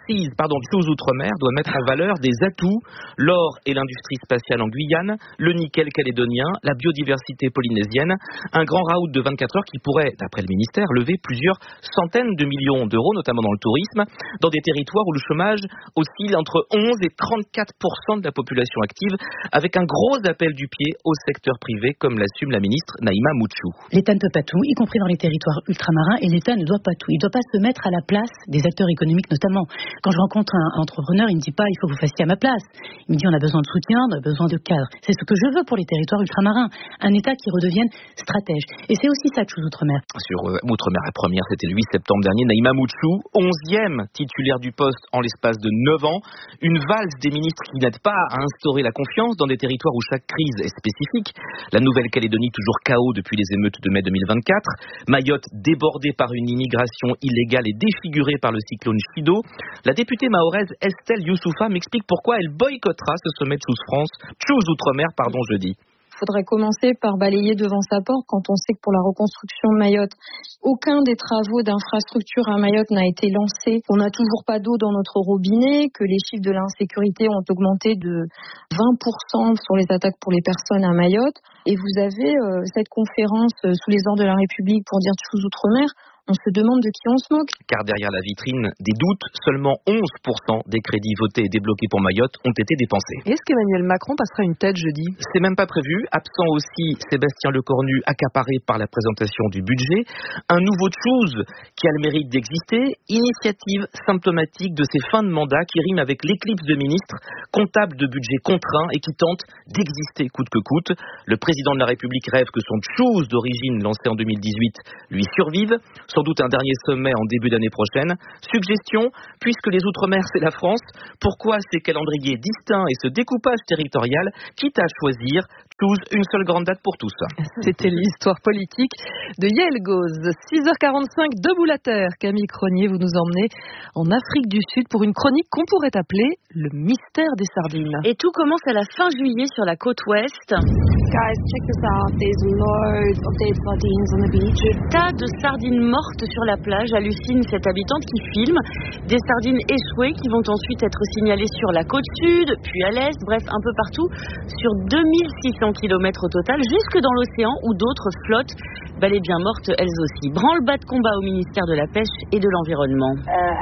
Outre-mer doit mettre en valeur des atouts, l'or et l'industrie spatiale en Guyane, le nickel calédonien, la biodiversité polynésienne, un grand raout de 24 heures qui pourrait, d'après le ministère, lever plusieurs centaines de millions d'euros, notamment dans le tourisme, dans des territoires où le chômage oscille entre 11 et 34% de la population active, avec un gros appel du pied au secteur privé, comme l'assume la ministre Naïma Moutchou. L'État ne peut pas tout, y compris dans les territoires ultramarins, et l'État ne doit pas tout. Il ne doit pas se mettre à la place des acteurs économiques notamment. Quand je rencontre un entrepreneur, il ne me dit pas il faut que vous fassiez à ma place. Il me dit on a besoin de soutien, on a besoin de cadre. C'est ce que je veux pour les territoires ultramarins. Un État qui redevienne stratège. Et c'est aussi ça, Choose Outre-mer. Sur Outre-mer, la première, c'était le 8 septembre dernier. Naïma Moutchou, 11e titulaire du poste en l'espace de 9 ans. Une valse des ministres qui n'aident pas à instaurer la confiance dans des territoires où chaque crise est spécifique. La Nouvelle-Calédonie, toujours chaos depuis les émeutes de mai 2024. Mayotte, débordée par une immigration illégale et défigurée par le cyclone Chido. La députée mahoraise Estelle Youssoufa m'explique pourquoi elle boycottera ce sommet de Choose Outre-mer, jeudi. faudrait commencer par balayer devant sa porte quand on sait que pour la reconstruction de Mayotte, aucun des travaux d'infrastructure à Mayotte n'a été lancé. On n'a toujours pas d'eau dans notre robinet, que les chiffres de l'insécurité ont augmenté de 20% sur les attaques pour les personnes à Mayotte. Et vous avez cette conférence sous les ordres de la République pour dire choses outre-mer. On se demande de qui on se moque. Car derrière la vitrine des doutes, seulement 11% des crédits votés et débloqués pour Mayotte ont été dépensés. Est-ce qu'Emmanuel Macron passera une tête jeudi ? C'est même pas prévu. Absent aussi Sébastien Lecornu, accaparé par la présentation du budget. Un nouveau chose qui a le mérite d'exister, initiative symptomatique de ces fins de mandat qui riment avec l'éclipse de ministres, comptable de budget contraint et qui tente d'exister coûte que coûte. Le président de la République rêve que son chose d'origine lancé en 2018 lui survive. Sans doute un dernier sommet en début d'année prochaine. Suggestion, puisque les Outre-mer c'est la France, pourquoi ces calendriers distincts et ce découpage territorial, quitte à choisir une seule grande date pour tous. C'était l'histoire politique de Yael Gauze. 6h45, debout la terre. Camille Cronier, vous nous emmenez en Afrique du Sud pour une chronique qu'on pourrait appeler le mystère des sardines. Et tout commence à la fin juillet sur la côte ouest. Guys, check this out. There's loads of dead sardines on the beach. Tas de sardines mortes sur la plage, hallucine cette habitante qui filme. Des sardines échouées qui vont ensuite être signalées sur la côte sud, puis à l'est, bref, un peu partout, sur 2600 kilomètres au total, jusque dans l'océan où d'autres flottent, bel et bien mortes elles aussi. Branle-bas de combat au ministère de la Pêche et de l'Environnement.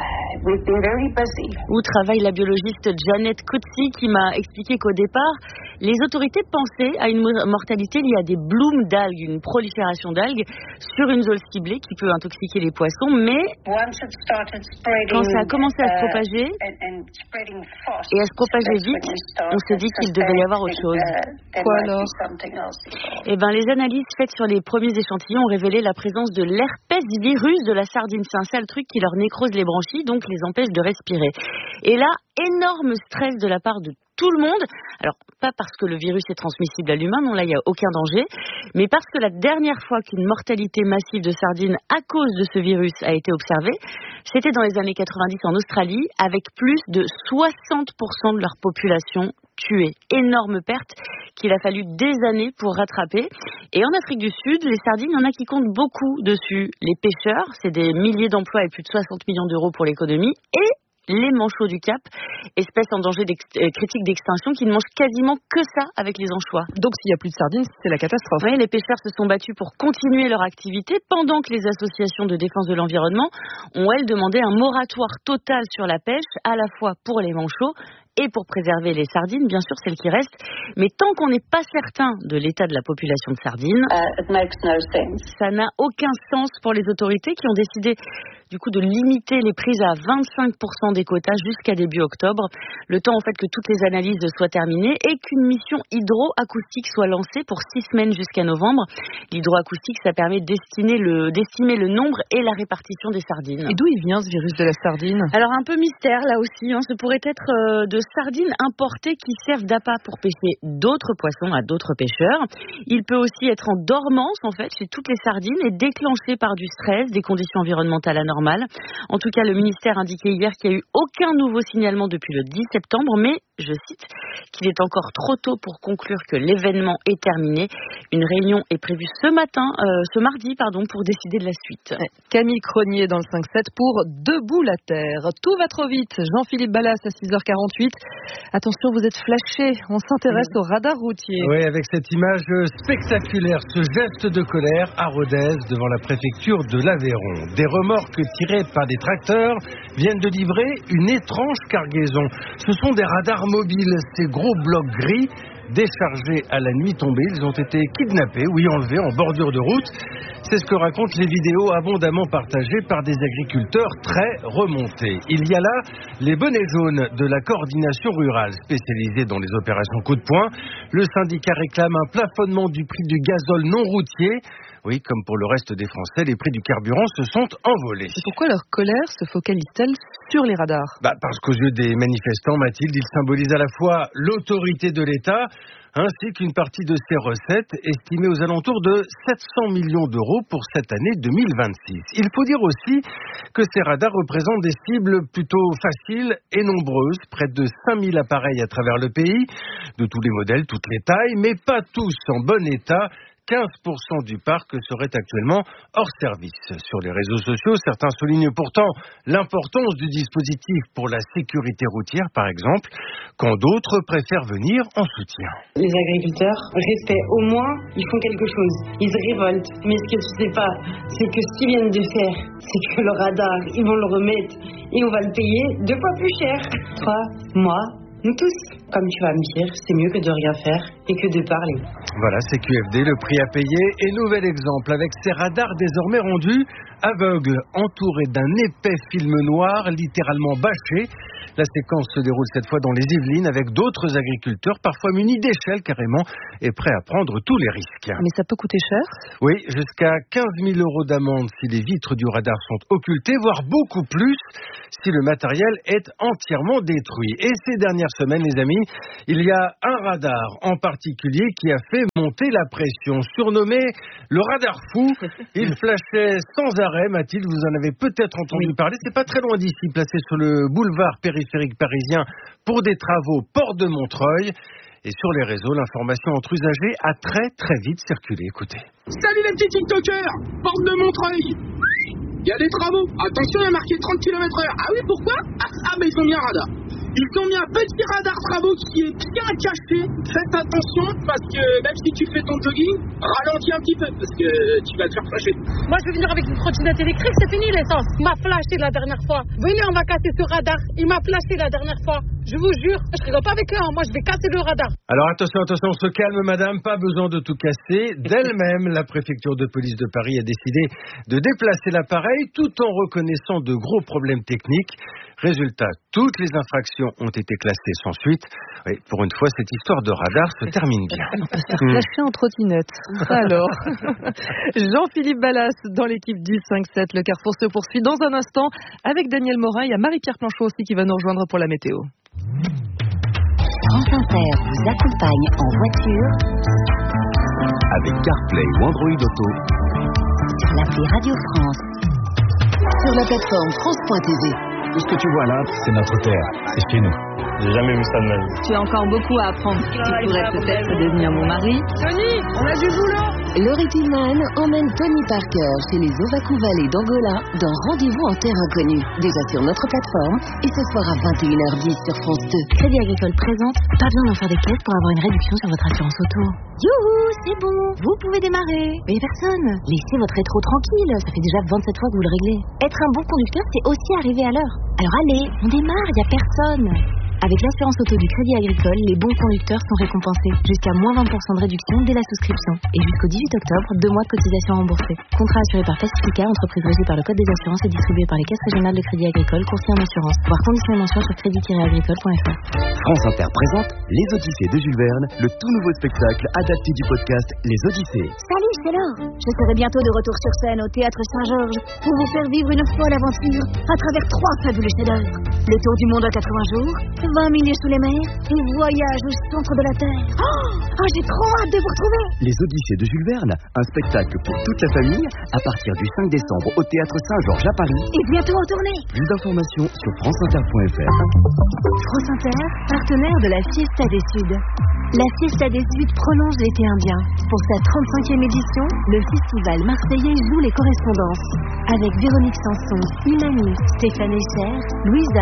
Où travaille la biologiste Janet Coetzee qui m'a expliqué qu'au départ, les autorités pensaient à une mortalité liée à des blooms d'algues, une prolifération d'algues sur une zone ciblée qui peut intoxiquer les poissons, mais quand ça a commencé à se propager et à se propager vite, on s'est dit qu'il devait y avoir autre chose. Quoi alors ? Eh bien, les analyses faites sur les premiers échantillons ont révélé la présence de l'herpès virus de la sardine. C'est un sale truc qui leur nécrose les branchies, donc les empêche de respirer. Et là, énorme stress de la part de tout le monde. Alors, pas parce que le virus est transmissible à l'humain, non, là, il n'y a aucun danger, mais parce que la dernière fois qu'une mortalité massive de sardines à cause de ce virus a été observée, c'était dans les années 90 en Australie, avec plus de 60% de leur population tuée. Énorme perte qu'il a fallu des années pour rattraper. Et en Afrique du Sud, les sardines, il y en a qui comptent beaucoup dessus. Les pêcheurs, c'est des milliers d'emplois et plus de 60 millions d'euros pour l'économie. Et les manchots du Cap, espèce en danger critique d'extinction qui ne mangent quasiment que ça avec les anchois. Donc s'il n'y a plus de sardines, c'est la catastrophe. Oui, les pêcheurs se sont battus pour continuer leur activité pendant que les associations de défense de l'environnement ont, elles, demandé un moratoire total sur la pêche, à la fois pour les manchots et pour préserver les sardines, bien sûr, celles qui restent. Mais tant qu'on n'est pas certain de l'état de la population de sardines, ça n'a aucun sens pour les autorités qui ont décidé du coup de limiter les prises à 25% des quotas jusqu'à début octobre, le temps en fait que toutes les analyses soient terminées et qu'une mission hydroacoustique soit lancée pour 6 semaines jusqu'à novembre. L'hydroacoustique, ça permet d'estimer le nombre et la répartition des sardines. Et d'où il vient ce virus de la sardine ? Alors un peu mystère là aussi, ce pourrait être de sardines importées qui servent d'appât pour pêcher d'autres poissons à d'autres pêcheurs. Il peut aussi être en dormance en fait chez toutes les sardines et déclenché par du stress, des conditions environnementales anormales. En tout cas, le ministère indiquait hier qu'il n'y a eu aucun nouveau signalement depuis le 10 septembre, mais, je cite, qu'il est encore trop tôt pour conclure que l'événement est terminé. Une réunion est prévue ce mardi, pour décider de la suite. Camille Cronier dans le 5-7 pour Debout la Terre. Tout va trop vite. Jean-Philippe Ballas à 6h48. Attention, vous êtes flashé. On s'intéresse au radar routier. Oui, avec cette image spectaculaire, ce geste de colère à Rodez devant la préfecture de l'Aveyron. Des remorques tirés par des tracteurs viennent de livrer une étrange cargaison. Ce sont des radars mobiles, ces gros blocs gris déchargés à la nuit tombée. Ils ont été kidnappés, enlevés en bordure de route. C'est ce que racontent les vidéos abondamment partagées par des agriculteurs très remontés. Il y a là les bonnets jaunes de la coordination rurale spécialisée dans les opérations coup de poing. Le syndicat réclame un plafonnement du prix du gazole non routier. Oui, comme pour le reste des Français, les prix du carburant se sont envolés. Et pourquoi leur colère se focalise-t-elle sur les radars ? Parce qu'aux yeux des manifestants, Mathilde, ils symbolisent à la fois l'autorité de l'État ainsi qu'une partie de ses recettes estimées aux alentours de 700 millions d'euros pour cette année 2026. Il faut dire aussi que ces radars représentent des cibles plutôt faciles et nombreuses, près de 5000 appareils à travers le pays, de tous les modèles, toutes les tailles, mais pas tous en bon état. 15% du parc serait actuellement hors service. Sur les réseaux sociaux, certains soulignent pourtant l'importance du dispositif pour la sécurité routière, par exemple, quand d'autres préfèrent venir en soutien. Les agriculteurs, respect, au moins, ils font quelque chose. Ils se révoltent. Mais ce que tu sais pas, c'est que ce qu'ils viennent de faire, c'est que le radar, ils vont le remettre et on va le payer 2 fois plus cher. Toi, moi, nous tous. Comme tu vas me dire, c'est mieux que de rien faire et que de parler. Voilà, c'est QFD, le prix à payer. Et nouvel exemple, avec ces radars désormais rendus aveugles, entourés d'un épais film noir, littéralement bâché. La séquence se déroule cette fois dans les Yvelines avec d'autres agriculteurs, parfois munis d'échelles carrément, et prêts à prendre tous les risques. Mais ça peut coûter cher ? Oui, jusqu'à 15 000 euros d'amende si les vitres du radar sont occultées, voire beaucoup plus si le matériel est entièrement détruit. Et ces dernières semaines, les amis, il y a un radar en particulier qui a fait monter la pression, surnommé le radar fou. Il flashait sans arrêt, Mathilde, vous en avez peut-être entendu parler. C'est pas très loin d'ici, placé sur le boulevard périphérique parisien pour des travaux port de Montreuil. Et sur les réseaux, l'information entre usagers a très très vite circulé. Écoutez. Salut les petits TikTokers, porte de Montreuil. Il y a des travaux. Attention, il y a marqué 30 km/h. Ah oui, pourquoi ? Mais ils ont mis un radar. Ils ont mis un petit radar travaux qui est bien caché. Faites attention parce que même si tu fais ton jogging, ralentis un petit peu parce que tu vas te faire flasher. Moi je vais venir avec une trottinette électrique, c'est fini l'essence. Il m'a flashé la dernière fois. Venez, on va casser ce radar. Il m'a flashé la dernière fois. Je vous jure, je rigole pas avec eux, moi je vais casser le radar. Alors attention, on se calme madame, pas besoin de tout casser. D'elle-même, la préfecture de police de Paris a décidé de déplacer l'appareil tout en reconnaissant de gros problèmes techniques. Résultat, toutes les infractions ont été classées sans suite. Oui, pour une fois, cette histoire de radar se termine bien. On peut se faire flasher en trottinette. Alors, Jean-Philippe Ballas dans l'équipe du 5-7. Le Carrefour se poursuit dans un instant avec Daniel Morin. Il y a Marie-Pierre Planchot aussi qui va nous rejoindre pour la météo. France Inter vous accompagne en voiture avec CarPlay ou Android Auto sur l'appli Radio France, sur la plateforme France.tv. Tout ce que tu vois là, c'est notre terre, c'est chez nous. J'ai jamais vu ça de ma vie. Tu as encore beaucoup à apprendre. Tu pourrais peut-être devenir mon mari. Tony, on a du boulot. Laurie Tillman emmène Tony Parker chez les Ovaku Valley d'Angola dans Rendez-vous en terre inconnue. Déjà sur notre plateforme et ce soir à 21h10 sur France 2. Crédit Agricole présente, pas besoin d'en faire des caisses pour avoir une réduction sur votre assurance auto. Youhou, c'est bon, vous pouvez démarrer. Mais personne, laissez votre rétro tranquille, ça fait déjà 27 fois que vous le réglez. Être un bon conducteur, c'est aussi arriver à l'heure. Alors allez, on démarre, y a personne. Avec l'assurance auto du Crédit Agricole, les bons conducteurs sont récompensés. Jusqu'à moins 20% de réduction dès la souscription. Et jusqu'au 18 octobre, 2 mois de cotisation remboursée. Contrat assuré par Pacifica, entreprise régie par le Code des assurances et distribué par les caisses régionales de Crédit Agricole, courtier en assurance. Voir conditions et mentions sur crédit-agricole.fr. France Inter présente Les Odyssées de Jules Verne, le tout nouveau spectacle adapté du podcast Les Odyssées. Salut, c'est Laure. Je serai bientôt de retour sur scène au Théâtre Saint-Georges pour vous faire vivre une folle aventure à travers 3 fabuleux chefs-d'œuvre. Le tour du monde en 80 jours, 20 milieux sous les mers et voyage au centre de la Terre. J'ai trop hâte de vous retrouver. Les Odyssées de Jules Verne, un spectacle pour toute la famille à partir du 5 décembre au Théâtre Saint-Georges à Paris. Et bientôt en tournée. Plus d'informations sur franceinter.fr. France Inter, partenaire de la Fiesta des Suds. La Fiesta des Suds prolonge l'été indien. Pour sa 35e édition, le festival marseillais joue les correspondances. Avec Véronique Sanson, Imani, Stéphane Echer, Louisa,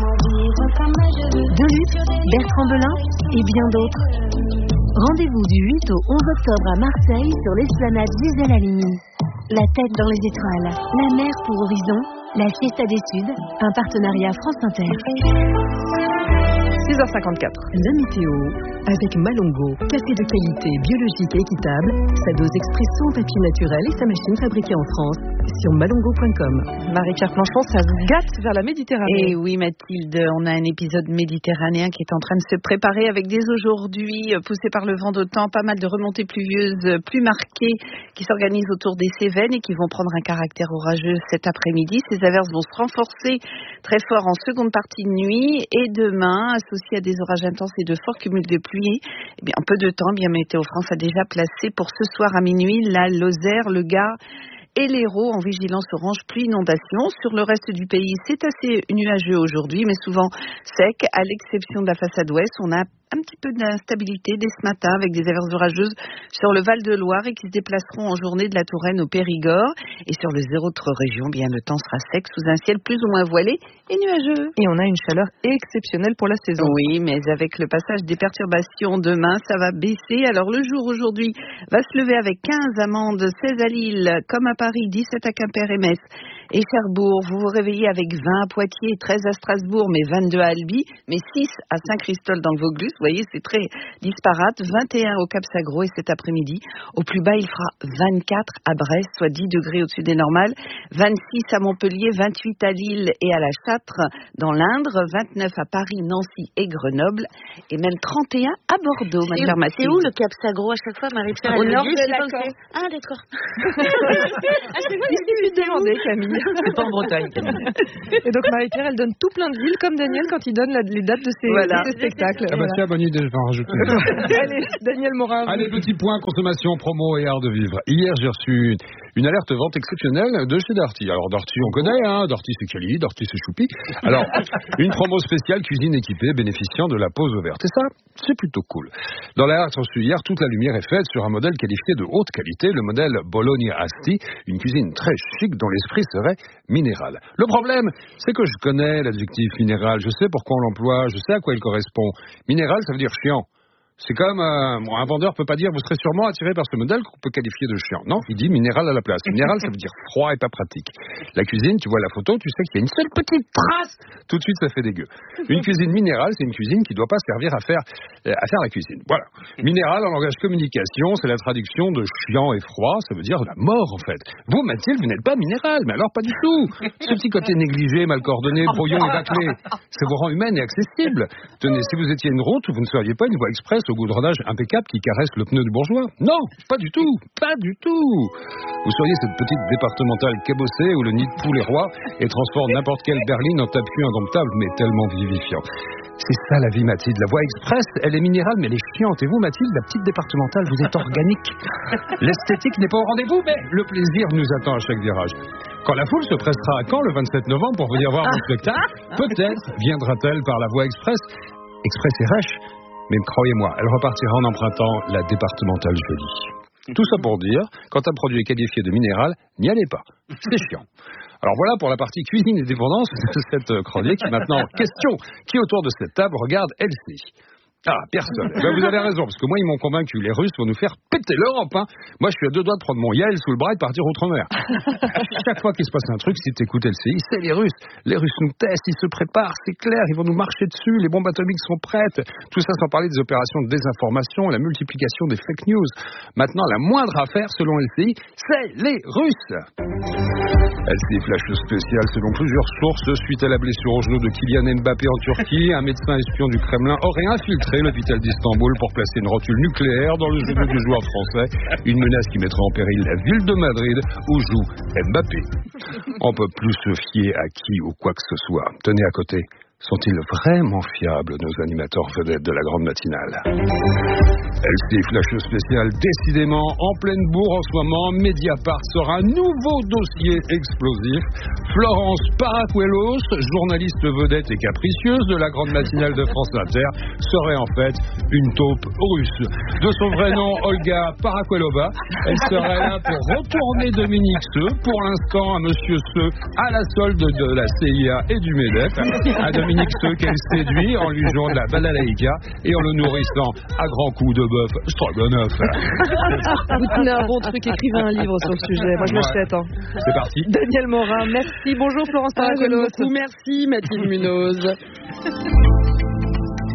Deluxe, Bertrand Belin et bien d'autres. Rendez-vous du 8 au 11 octobre à Marseille sur l'esplanade Gisèle Halimi. La tête dans les étoiles, la mer pour horizon, la Fiesta des Suds, un partenariat France Inter. 6h54. La météo avec Malongo. Café de qualité, biologique et équitable. Sa dose expresso en papier naturel et sa machine fabriquée en France. Sur malongo.com. Marie-Pierre Planchon, ça vous gâte vers la Méditerranée. Et oui, Mathilde, on a un épisode méditerranéen qui est en train de se préparer avec dès aujourd'hui, poussé par le vent d'OTAN, pas mal de remontées pluvieuses plus marquées qui s'organisent autour des Cévennes et qui vont prendre un caractère orageux cet après-midi. Ces averses vont se renforcer très fort en seconde partie de nuit et demain, associés à des orages intenses et de forts cumuls de pluie. Eh bien, en peu de temps, Météo France a déjà placé pour ce soir à minuit la Lozère, le Gard et l'Hérault en vigilance orange pluie inondation. Sur le reste du pays, c'est assez nuageux aujourd'hui, mais souvent sec, à l'exception de la façade ouest. On a un petit peu d'instabilité dès ce matin avec des averses orageuses sur le Val-de-Loire et qui se déplaceront en journée de la Touraine au Périgord. Et sur les autres régions, bien le temps sera sec sous un ciel plus ou moins voilé et nuageux. Et on a une chaleur exceptionnelle pour la saison. Oui, mais avec le passage des perturbations demain, ça va baisser. Alors le jour aujourd'hui va se lever avec 15 à Mende, 16 à Lille, comme à Paris, 17 à Quimper et Metz et Cherbourg. Vous vous réveillez avec 20 à Poitiers, 13 à Strasbourg, mais 22 à Albi, mais 6 à Saint-Christol dans le Vaucluse. Vous voyez, c'est très disparate. 21 au Cap-Sagro et cet après-midi. Au plus bas, il fera 24 à Brest, soit 10 degrés au-dessus des normales. 26 à Montpellier, 28 à Lille et à la Châtre dans l'Indre, 29 à Paris, Nancy et Grenoble, et même 31 à Bordeaux, madame Mathilde. C'est où le Cap-Sagro à chaque fois, Marie-Pierre? Au nord de la Corse. Ah, d'accord. Je suis demandé, Camille. C'est pas en Bretagne, Camille. Et donc Marie-Pierre, elle donne tout plein de villes comme Daniel quand il donne les dates de ses spectacles. Ah bah tiens, bonne idée, je vais en rajouter. Allez, Daniel Morin. Allez, petit point, consommation, promo et art de vivre. Hier, j'ai reçu une alerte vente exceptionnelle de chez Darty. Alors Darty, on connaît, hein, Darty c'est Cali, Darty c'est Choupi. Alors, une promo spéciale cuisine équipée bénéficiant de la pause verte. Et ça, c'est plutôt cool. Dans l'alerte reçue hier, toute la lumière est faite sur un modèle qualifié de haute qualité, le modèle Bologna Asti, une cuisine très chic dont l'esprit serait minéral. Le problème, c'est que je connais l'adjectif minéral, je sais pourquoi on l'emploie, je sais à quoi il correspond. Minéral, ça veut dire chiant. C'est comme un vendeur peut pas dire vous serez sûrement attiré par ce modèle qu'on peut qualifier de chiant. Non, il dit minéral à la place. Minéral, ça veut dire froid et pas pratique. La cuisine, tu vois la photo, tu sais qu'il y a une seule petite trace. Tout de suite, ça fait dégueu. Une cuisine minérale, c'est une cuisine qui doit pas servir à faire la cuisine. Voilà. Minéral en langage communication, c'est la traduction de chiant et froid. Ça veut dire la mort en fait. Vous, Mathilde, vous n'êtes pas minéral, mais alors pas du tout. Ce petit côté négligé, mal coordonné, brouillon et bâclé, ça vous rend humaine et accessible. Tenez, si vous étiez une route, vous ne seriez pas une voie express au goudronnage impeccable qui caresse le pneu du bourgeois. Non, pas du tout, pas du tout. Vous seriez cette petite départementale cabossée où le nid de poule est roi et transforme n'importe quelle berline en tapis indomptable mais tellement vivifiant. C'est ça la vie, Mathilde. La voie express, elle est minérale mais elle est chiante. Et vous, Mathilde, la petite départementale, vous êtes organique. L'esthétique n'est pas au rendez-vous, mais le plaisir nous attend à chaque virage. Quand la foule se pressera à Caen le 27 novembre pour venir voir mon spectacle, peut-être viendra-t-elle par la voie express. Express et rêche. Mais croyez-moi, elle repartira en empruntant la départementale jolie. Tout ça pour dire, quand un produit est qualifié de minéral, n'y allez pas. C'est chiant. Alors voilà pour la partie cuisine et dépendance de cette chronique. Maintenant, question. Qui autour de cette table regarde Elsie ? Ah, personne. Ben, vous avez raison, parce que moi, ils m'ont convaincu. Les Russes vont nous faire péter l'Europe. Hein. Moi, je suis à 2 doigts de prendre mon Yael sous le bras et de partir outre-mer. Chaque fois qu'il se passe un truc, si t'écoutes LCI, c'est les Russes. Les Russes nous testent, ils se préparent, c'est clair. Ils vont nous marcher dessus, les bombes atomiques sont prêtes. Tout ça sans parler des opérations de désinformation, la multiplication des fake news. Maintenant, la moindre affaire, selon LCI, c'est les Russes. LCI flash spécial selon plusieurs sources. Suite à la blessure au genou de Kylian Mbappé en Turquie, un médecin espion du Kremlin aurait infiltré l'hôpital d'Istanbul pour placer une rotule nucléaire dans le genou du joueur français. Une menace qui mettra en péril la ville de Madrid où joue Mbappé. On peut plus se fier à qui ou quoi que ce soit. Tenez à côté. Sont-ils vraiment fiables, nos animateurs vedettes de la grande matinale? LCI Flash spécial, décidément, en pleine bourre en ce moment, Mediapart sort un nouveau dossier explosif. Florence Paracuelos, journaliste vedette et capricieuse de la grande matinale de France Inter, serait en fait une taupe russe. De son vrai nom, Olga Paracuelova, elle serait là pour retourner Dominique Seux, pour l'instant à Monsieur Seux, à la solde de la CIA et du MEDEF, à Dominique Seux qu'elle séduit en lui jouant de la balalaïka et en le nourrissant à grands coups de bœuf stroganoff. Vous tenez un bon truc, écrivez un livre sur le sujet. Moi, je l'achète. Hein. C'est parti. Daniel Morin, merci. Bonjour Florence Paracuelos. Merci Mathilde Munoz.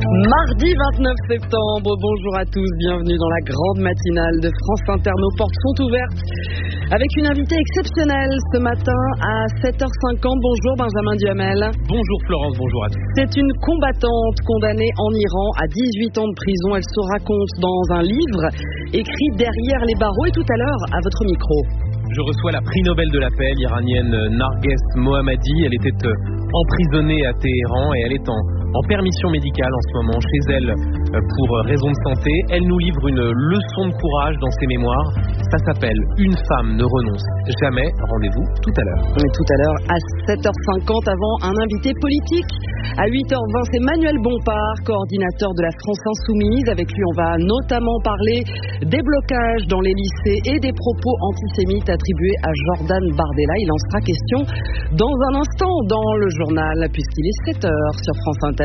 Mardi 29 septembre, bonjour à tous, bienvenue dans la grande matinale de France Inter. Nos portes sont ouvertes avec une invitée exceptionnelle ce matin à 7h50. Bonjour Benjamin Duhamel. Bonjour Florence, bonjour à tous. C'est une combattante condamnée en Iran à 18 ans de prison. Elle se raconte dans un livre écrit derrière les barreaux et tout à l'heure à votre micro. Je reçois la prix Nobel de la paix, l'iranienne Narges Mohammadi. Elle était emprisonnée à Téhéran et elle est en permission médicale en ce moment chez elle pour raison de santé. Elle nous livre une leçon de courage dans ses mémoires. Ça s'appelle « Une femme ne renonce jamais ». Rendez-vous tout à l'heure. Tout à l'heure à 7h50 avant un invité politique. À 8h20, c'est Manuel Bompard, coordinateur de la France Insoumise. Avec lui, on va notamment parler des blocages dans les lycées et des propos antisémites attribués à Jordan Bardella. Il en sera question dans un instant dans le journal, puisqu'il est 7h sur France Inter.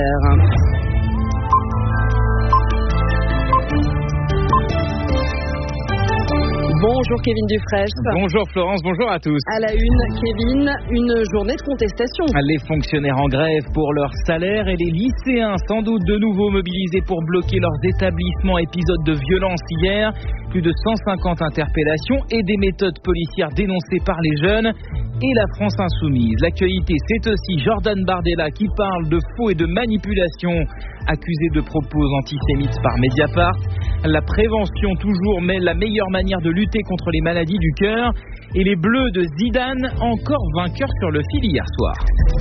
Bonjour Kevin Dufresne. Bonjour Florence, bonjour à tous. À la une, Kevin, une journée de contestation. Les fonctionnaires en grève pour leur salaire et les lycéens sans doute de nouveau mobilisés pour bloquer leurs établissements. Épisode de violence hier, plus de 150 interpellations et des méthodes policières dénoncées par les jeunes. Et la France Insoumise. L'actualité, c'est aussi Jordan Bardella qui parle de faux et de manipulation, accusé de propos antisémites par Mediapart. La prévention toujours, mais la meilleure manière de lutter contre les maladies du cœur. Et les Bleus de Zidane, encore vainqueurs sur le fil hier soir.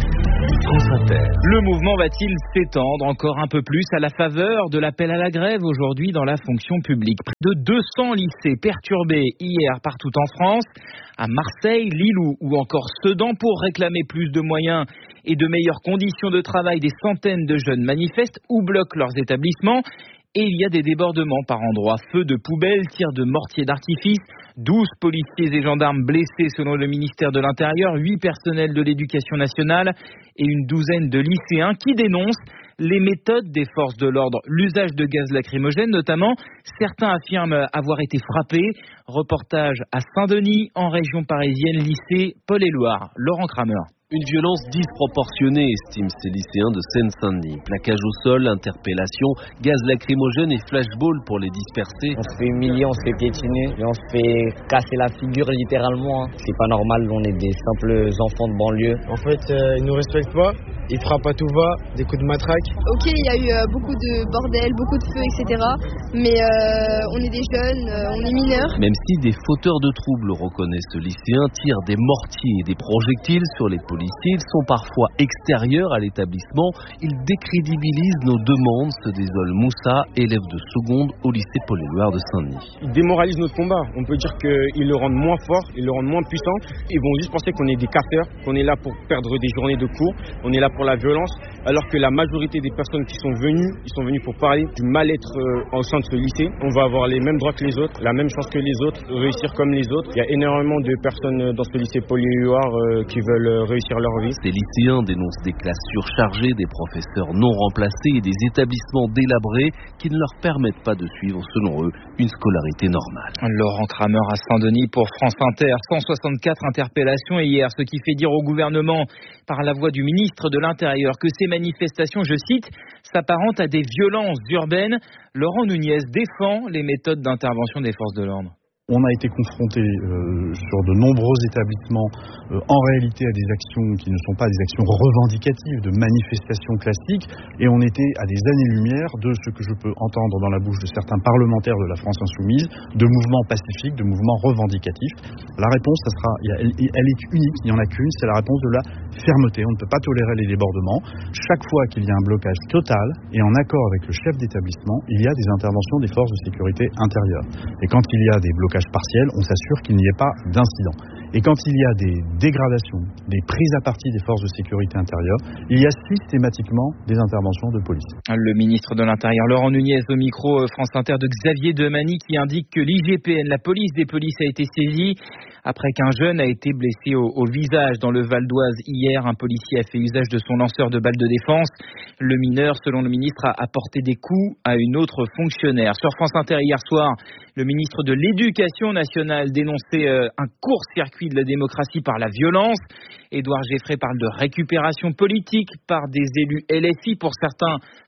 Le mouvement va-t-il s'étendre encore un peu plus à la faveur de l'appel à la grève aujourd'hui dans la fonction publique? Près de 200 lycées perturbés hier partout en France, à Marseille, Lille ou encore Sedan pour réclamer plus de moyens et de meilleures conditions de travail. Des centaines de jeunes manifestent ou bloquent leurs établissements. Et il y a des débordements par endroits. Feux de poubelles, tirs de mortiers d'artifice, 12 policiers et gendarmes blessés selon le ministère de l'Intérieur, 8 personnels de l'Éducation nationale et une douzaine de lycéens qui dénoncent les méthodes des forces de l'ordre. L'usage de gaz lacrymogène notamment. Certains affirment avoir été frappés. Reportage à Saint-Denis, en région parisienne, lycée Paul-et-Loire. Laurent Kramer. Une violence disproportionnée, estiment ces lycéens de Seine-Saint-Denis. Plaquage au sol, interpellation, gaz lacrymogène et flashball pour les disperser. On se fait humilier, on se fait piétiner et on se fait casser la figure littéralement. C'est pas normal, on est des simples enfants de banlieue. En fait, ils nous respectent pas, ils frappent à tout va, des coups de matraque. Ok, il y a eu beaucoup de bordel, beaucoup de feu, etc. Mais on est des jeunes, on est mineurs. Même si des fauteurs de troubles, reconnaissent ce lycéen, tirent des mortiers et des projectiles sur les policiers, ils sont parfois extérieurs à l'établissement. Ils décrédibilisent nos demandes, se désole Moussa, élève de seconde au lycée Paul-et-Loire de Saint-Denis. Ils démoralisent notre combat. On peut dire qu'ils le rendent moins fort, ils le rendent moins puissant. Ils vont juste penser qu'on est des casseurs, qu'on est là pour perdre des journées de cours, on est là pour la violence, alors que la majorité des personnes qui sont venues, ils sont venus pour parler du mal-être au sein de ce lycée. On va avoir les mêmes droits que les autres, la même chance que les autres, réussir comme les autres. Il y a énormément de personnes dans ce lycée Paul-et-Loire qui veulent réussir leur vie. Ces lycéens dénoncent des classes surchargées, des professeurs non remplacés et des établissements délabrés qui ne leur permettent pas de suivre, selon eux, une scolarité normale. Laurent Kramer à Saint-Denis pour France Inter. 164 interpellations hier, ce qui fait dire au gouvernement, par la voix du ministre de l'Intérieur, que ces manifestations, je cite, s'apparentent à des violences urbaines. Laurent Nunez défend les méthodes d'intervention des forces de l'ordre. On a été confronté sur de nombreux établissements en réalité à des actions qui ne sont pas des actions revendicatives, de manifestations classiques, et on était à des années-lumière de ce que je peux entendre dans la bouche de certains parlementaires de la France Insoumise, de mouvements pacifiques, de mouvements revendicatifs. La réponse, elle est unique, il n'y en a qu'une, c'est la réponse de la fermeté. On ne peut pas tolérer les débordements. Chaque fois qu'il y a un blocage total, et en accord avec le chef d'établissement, il y a des interventions des forces de sécurité intérieure. Et quand il y a des blocages partiels, on s'assure qu'il n'y ait pas d'incident. Et quand il y a des dégradations, des prises à partie des forces de sécurité intérieure, il y a systématiquement des interventions de police. Le ministre de l'Intérieur, Laurent Nunez, au micro France Inter de Xavier Demany, qui indique que l'IGPN, la police des polices, a été saisie après qu'un jeune a été blessé au visage dans le Val d'Oise hier. Un policier a fait usage de son lanceur de balles de défense. Le mineur, selon le ministre, a porté des coups à une autre fonctionnaire. Sur France Inter hier soir, le ministre de l'Éducation nationale dénonçait un court-circuit de la démocratie par la violence. Édouard Geffray parle de récupération politique par des élus LFI, pour certains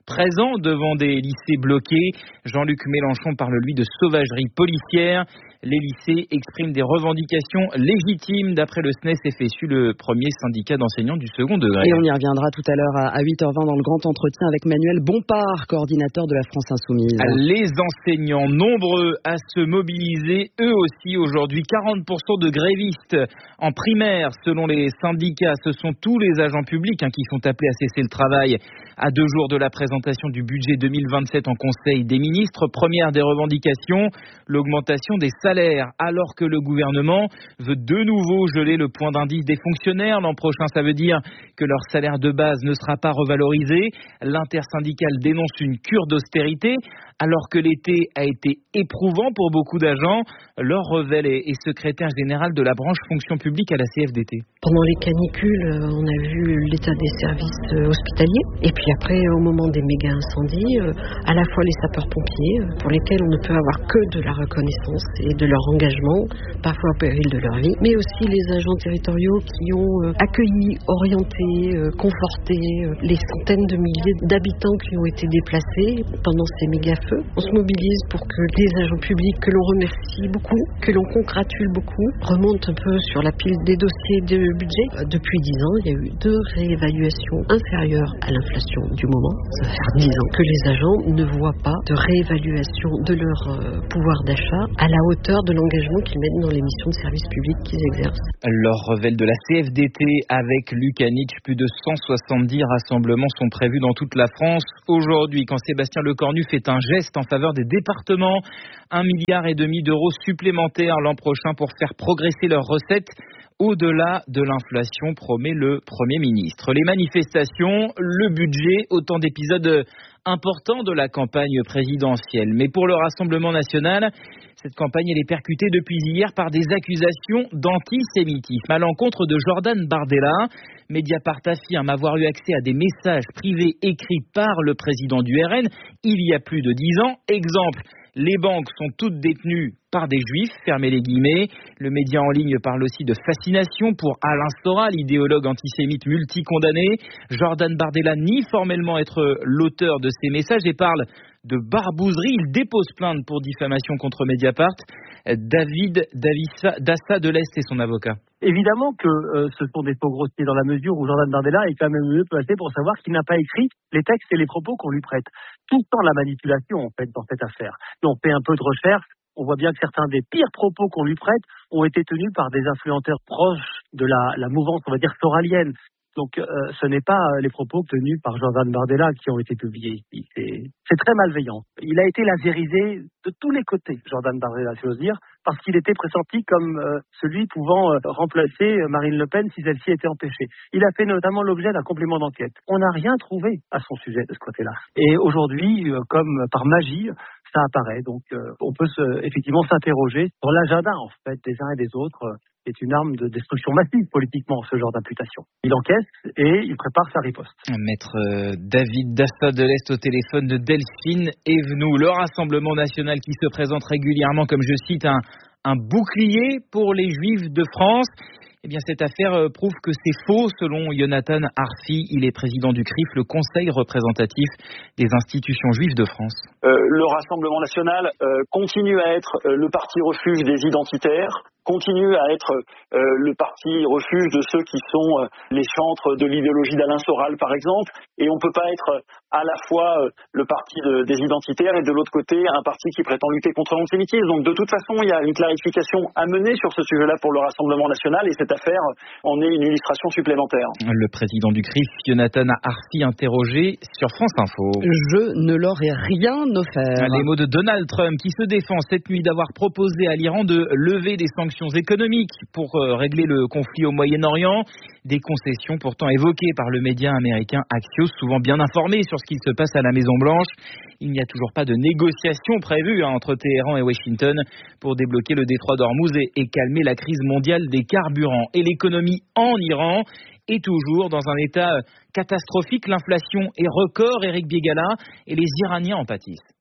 présents devant des lycées bloqués. Jean-Luc Mélenchon parle, lui, de sauvagerie policière. Les lycées expriment des revendications légitimes d'après le SNES-FSU, le premier syndicat d'enseignants du second degré. Et on y reviendra tout à l'heure à 8h20 dans le grand entretien avec Manuel Bompard, coordinateur de la France Insoumise. Les enseignants nombreux à se mobiliser, eux aussi aujourd'hui. 40% de grévistes en primaire selon les syndicats. Ce sont tous les agents publics qui sont appelés à cesser le travail à 2 jours de la présentation du budget 2027 en Conseil des ministres. Première des revendications, l'augmentation des salaires, alors que le gouvernement veut de nouveau geler le point d'indice des fonctionnaires. L'an prochain, ça veut dire que leur salaire de base ne sera pas revalorisé. L'intersyndicale dénonce une cure d'austérité, alors que l'été a été éprouvant pour beaucoup d'agents. Laure Revel est secrétaire générale de la branche fonction publique à la CFDT. Pendant les canicules, on a vu l'état des services hospitaliers. Et puis après, au moment des méga incendies, à la fois les sapeurs-pompiers, pour lesquels on ne peut avoir que de la reconnaissance et de leur engagement, parfois au péril de leur vie, mais aussi les agents territoriaux qui ont accueilli, orienté, conforté les centaines de milliers d'habitants qui ont été déplacés pendant ces méga-feux. On se mobilise pour que les agents publics, que l'on remercie beaucoup, que l'on congratule beaucoup, remontent un peu sur la pile des dossiers de budget. Depuis 10 ans, il y a eu 2 réévaluations inférieures à l'inflation du moment. Ça fait 10 ans que les agents ne voient pas de réévaluation de leur pouvoir d'achat à la hauteur de l'engagement qu'ils mettent dans les missions de service public qu'ils exercent. Laure Revel de la CFDT avec Luc Anitch, plus de 170 rassemblements sont prévus dans toute la France aujourd'hui. Quand Sébastien Lecornu fait un geste en faveur des départements, 1,5 milliard d'euros supplémentaires l'an prochain pour faire progresser leurs recettes au-delà de l'inflation, promet le Premier ministre. Les manifestations, le budget, autant d'épisodes importants de la campagne présidentielle. Mais pour le Rassemblement national, cette campagne elle est percutée depuis hier par des accusations d'antisémitisme à l'encontre de Jordan Bardella. Mediapart affirme avoir eu accès à des messages privés écrits par le président du RN il y a plus de 10 ans. Exemple, les banques sont toutes détenues par des juifs, fermez les guillemets. Le média en ligne parle aussi de fascination pour Alain Soral, idéologue antisémite multicondamné. Jordan Bardella nie formellement être l'auteur de ces messages et parle de barbouzerie. Il dépose plainte pour diffamation contre Mediapart. David Dassa de l'Est est son avocat. Évidemment que ce sont des faux grossiers dans la mesure où Jordan Bardella est quand même mieux placé pour savoir qu'il n'a pas écrit les textes et les propos qu'on lui prête. Tout le temps la manipulation en fait dans cette affaire. Et on fait un peu de recherche, on voit bien que certains des pires propos qu'on lui prête ont été tenus par des influenceurs proches de la mouvance, on va dire, soralienne. Donc ce n'est pas les propos tenus par Jordan Bardella qui ont été publiés ici. C'est très malveillant. Il a été lasérisé de tous les côtés, Jordan Bardella, si j'ose dire, parce qu'il était pressenti comme celui pouvant remplacer Marine Le Pen si celle-ci était empêchée. Il a fait notamment l'objet d'un complément d'enquête. On n'a rien trouvé à son sujet de ce côté-là. Et aujourd'hui, comme par magie, ça apparaît. Donc on peut effectivement s'interroger sur l'agenda en fait des uns et des autres. C'est une arme de destruction massive politiquement, ce genre d'imputation. Il encaisse et il prépare sa riposte. Maître David Dassa de l'Est au téléphone de Delphine Evenou. Le Rassemblement national qui se présente régulièrement, comme je cite, un bouclier pour les Juifs de France. Eh bien, cette affaire prouve que c'est faux, selon Jonathan Arfi. Il est président du CRIF, le Conseil représentatif des institutions juives de France. Le Rassemblement national continue à être le parti refuge des identitaires, continue à être le parti refuge de ceux qui sont les chantres de l'idéologie d'Alain Soral, par exemple. Et on ne peut pas être à la fois le parti des identitaires et de l'autre côté un parti qui prétend lutter contre l'antisémitisme. Donc de toute façon, il y a une clarification à mener sur ce sujet-là pour le Rassemblement national et cette affaire en est une illustration supplémentaire. Le président du CRIF, Jonathan Arfi, interrogé sur France Info. Je ne leur ai rien offert. Les mots de Donald Trump qui se défend cette nuit d'avoir proposé à l'Iran de lever des sanctions économiques pour régler le conflit au Moyen-Orient. Des concessions pourtant évoquées par le média américain Axios, souvent bien informé sur ce qui se passe à la Maison-Blanche. Il n'y a toujours pas de négociations prévues entre Téhéran et Washington pour débloquer le détroit d'Ormuz et calmer la crise mondiale des carburants. Et l'économie en Iran est toujours dans un état catastrophique. L'inflation est record, Éric Biégala, et les Iraniens en pâtissent.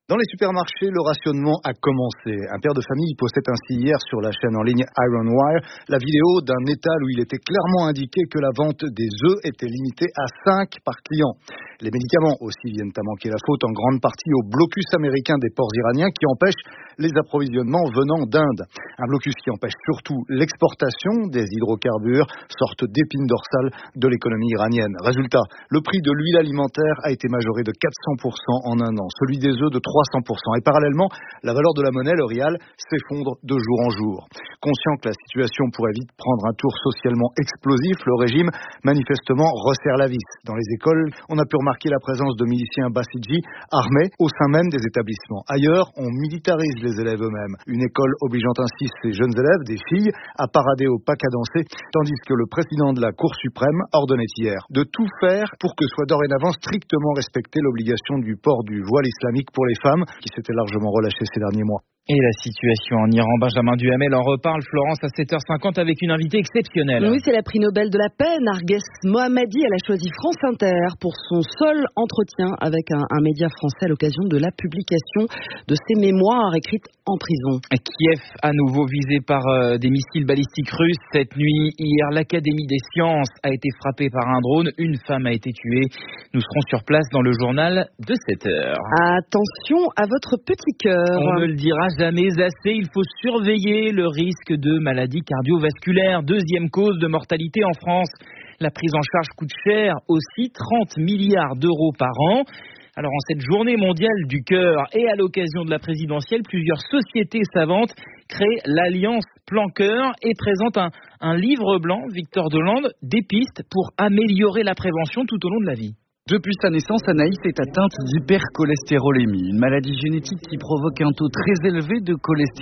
Dans les supermarchés, le rationnement a commencé. Un père de famille postait ainsi hier sur la chaîne en ligne Iron Wire la vidéo d'un étal où il était clairement indiqué que la vente des œufs était limitée à 5 par client. Les médicaments aussi viennent à manquer, la faute en grande partie au blocus américain des ports iraniens qui empêche les approvisionnements venant d'Inde. Un blocus qui empêche surtout l'exportation des hydrocarbures, sorte d'épine dorsale de l'économie iranienne. Résultat, le prix de l'huile alimentaire a été majoré de 400% en un an, celui des œufs de 300%. Et parallèlement, la valeur de la monnaie, le rial, s'effondre de jour en jour. Conscient que la situation pourrait vite prendre un tour socialement explosif, le régime, manifestement, resserre la vis. Dans les écoles, on a pu remarquer la présence de miliciens Basiji armés au sein même des établissements. Ailleurs, on militarise les élèves eux-mêmes. Une école obligeant ainsi ses jeunes élèves, des filles, à parader au pas cadencé, tandis que le président de la Cour suprême ordonnait hier de tout faire pour que soit dorénavant strictement respectée l'obligation du port du voile islamique pour les femmes, qui s'était largement relâchée ces derniers mois. Et la situation en Iran, Benjamin Duhamel en reparle, Florence, à 7h50 avec une invitée exceptionnelle. Oui, c'est la prix Nobel de la paix, Narges Mohammadi. Elle a choisi France Inter pour son seul entretien avec un média français à l'occasion de la publication de ses mémoires écrites en prison. Kiev, à nouveau visé par des missiles balistiques russes. Cette nuit, hier, l'Académie des sciences a été frappée par un drone. Une femme a été tuée. Nous serons sur place dans le journal de 7h. Attention à votre petit cœur. On ne le dira jamais assez, il faut surveiller le risque de maladies cardiovasculaires. Deuxième cause de mortalité en France. La prise en charge coûte cher, aussi 30 milliards d'euros par an. Alors en cette journée mondiale du cœur et à l'occasion de la présidentielle, plusieurs sociétés savantes créent l'Alliance Plan Cœur et présentent un livre blanc, Victor Delande, des pistes pour améliorer la prévention tout au long de la vie. Depuis sa naissance, Anaïs est atteinte d'hypercholestérolémie, une maladie génétique qui provoque un taux très élevé de cholestérol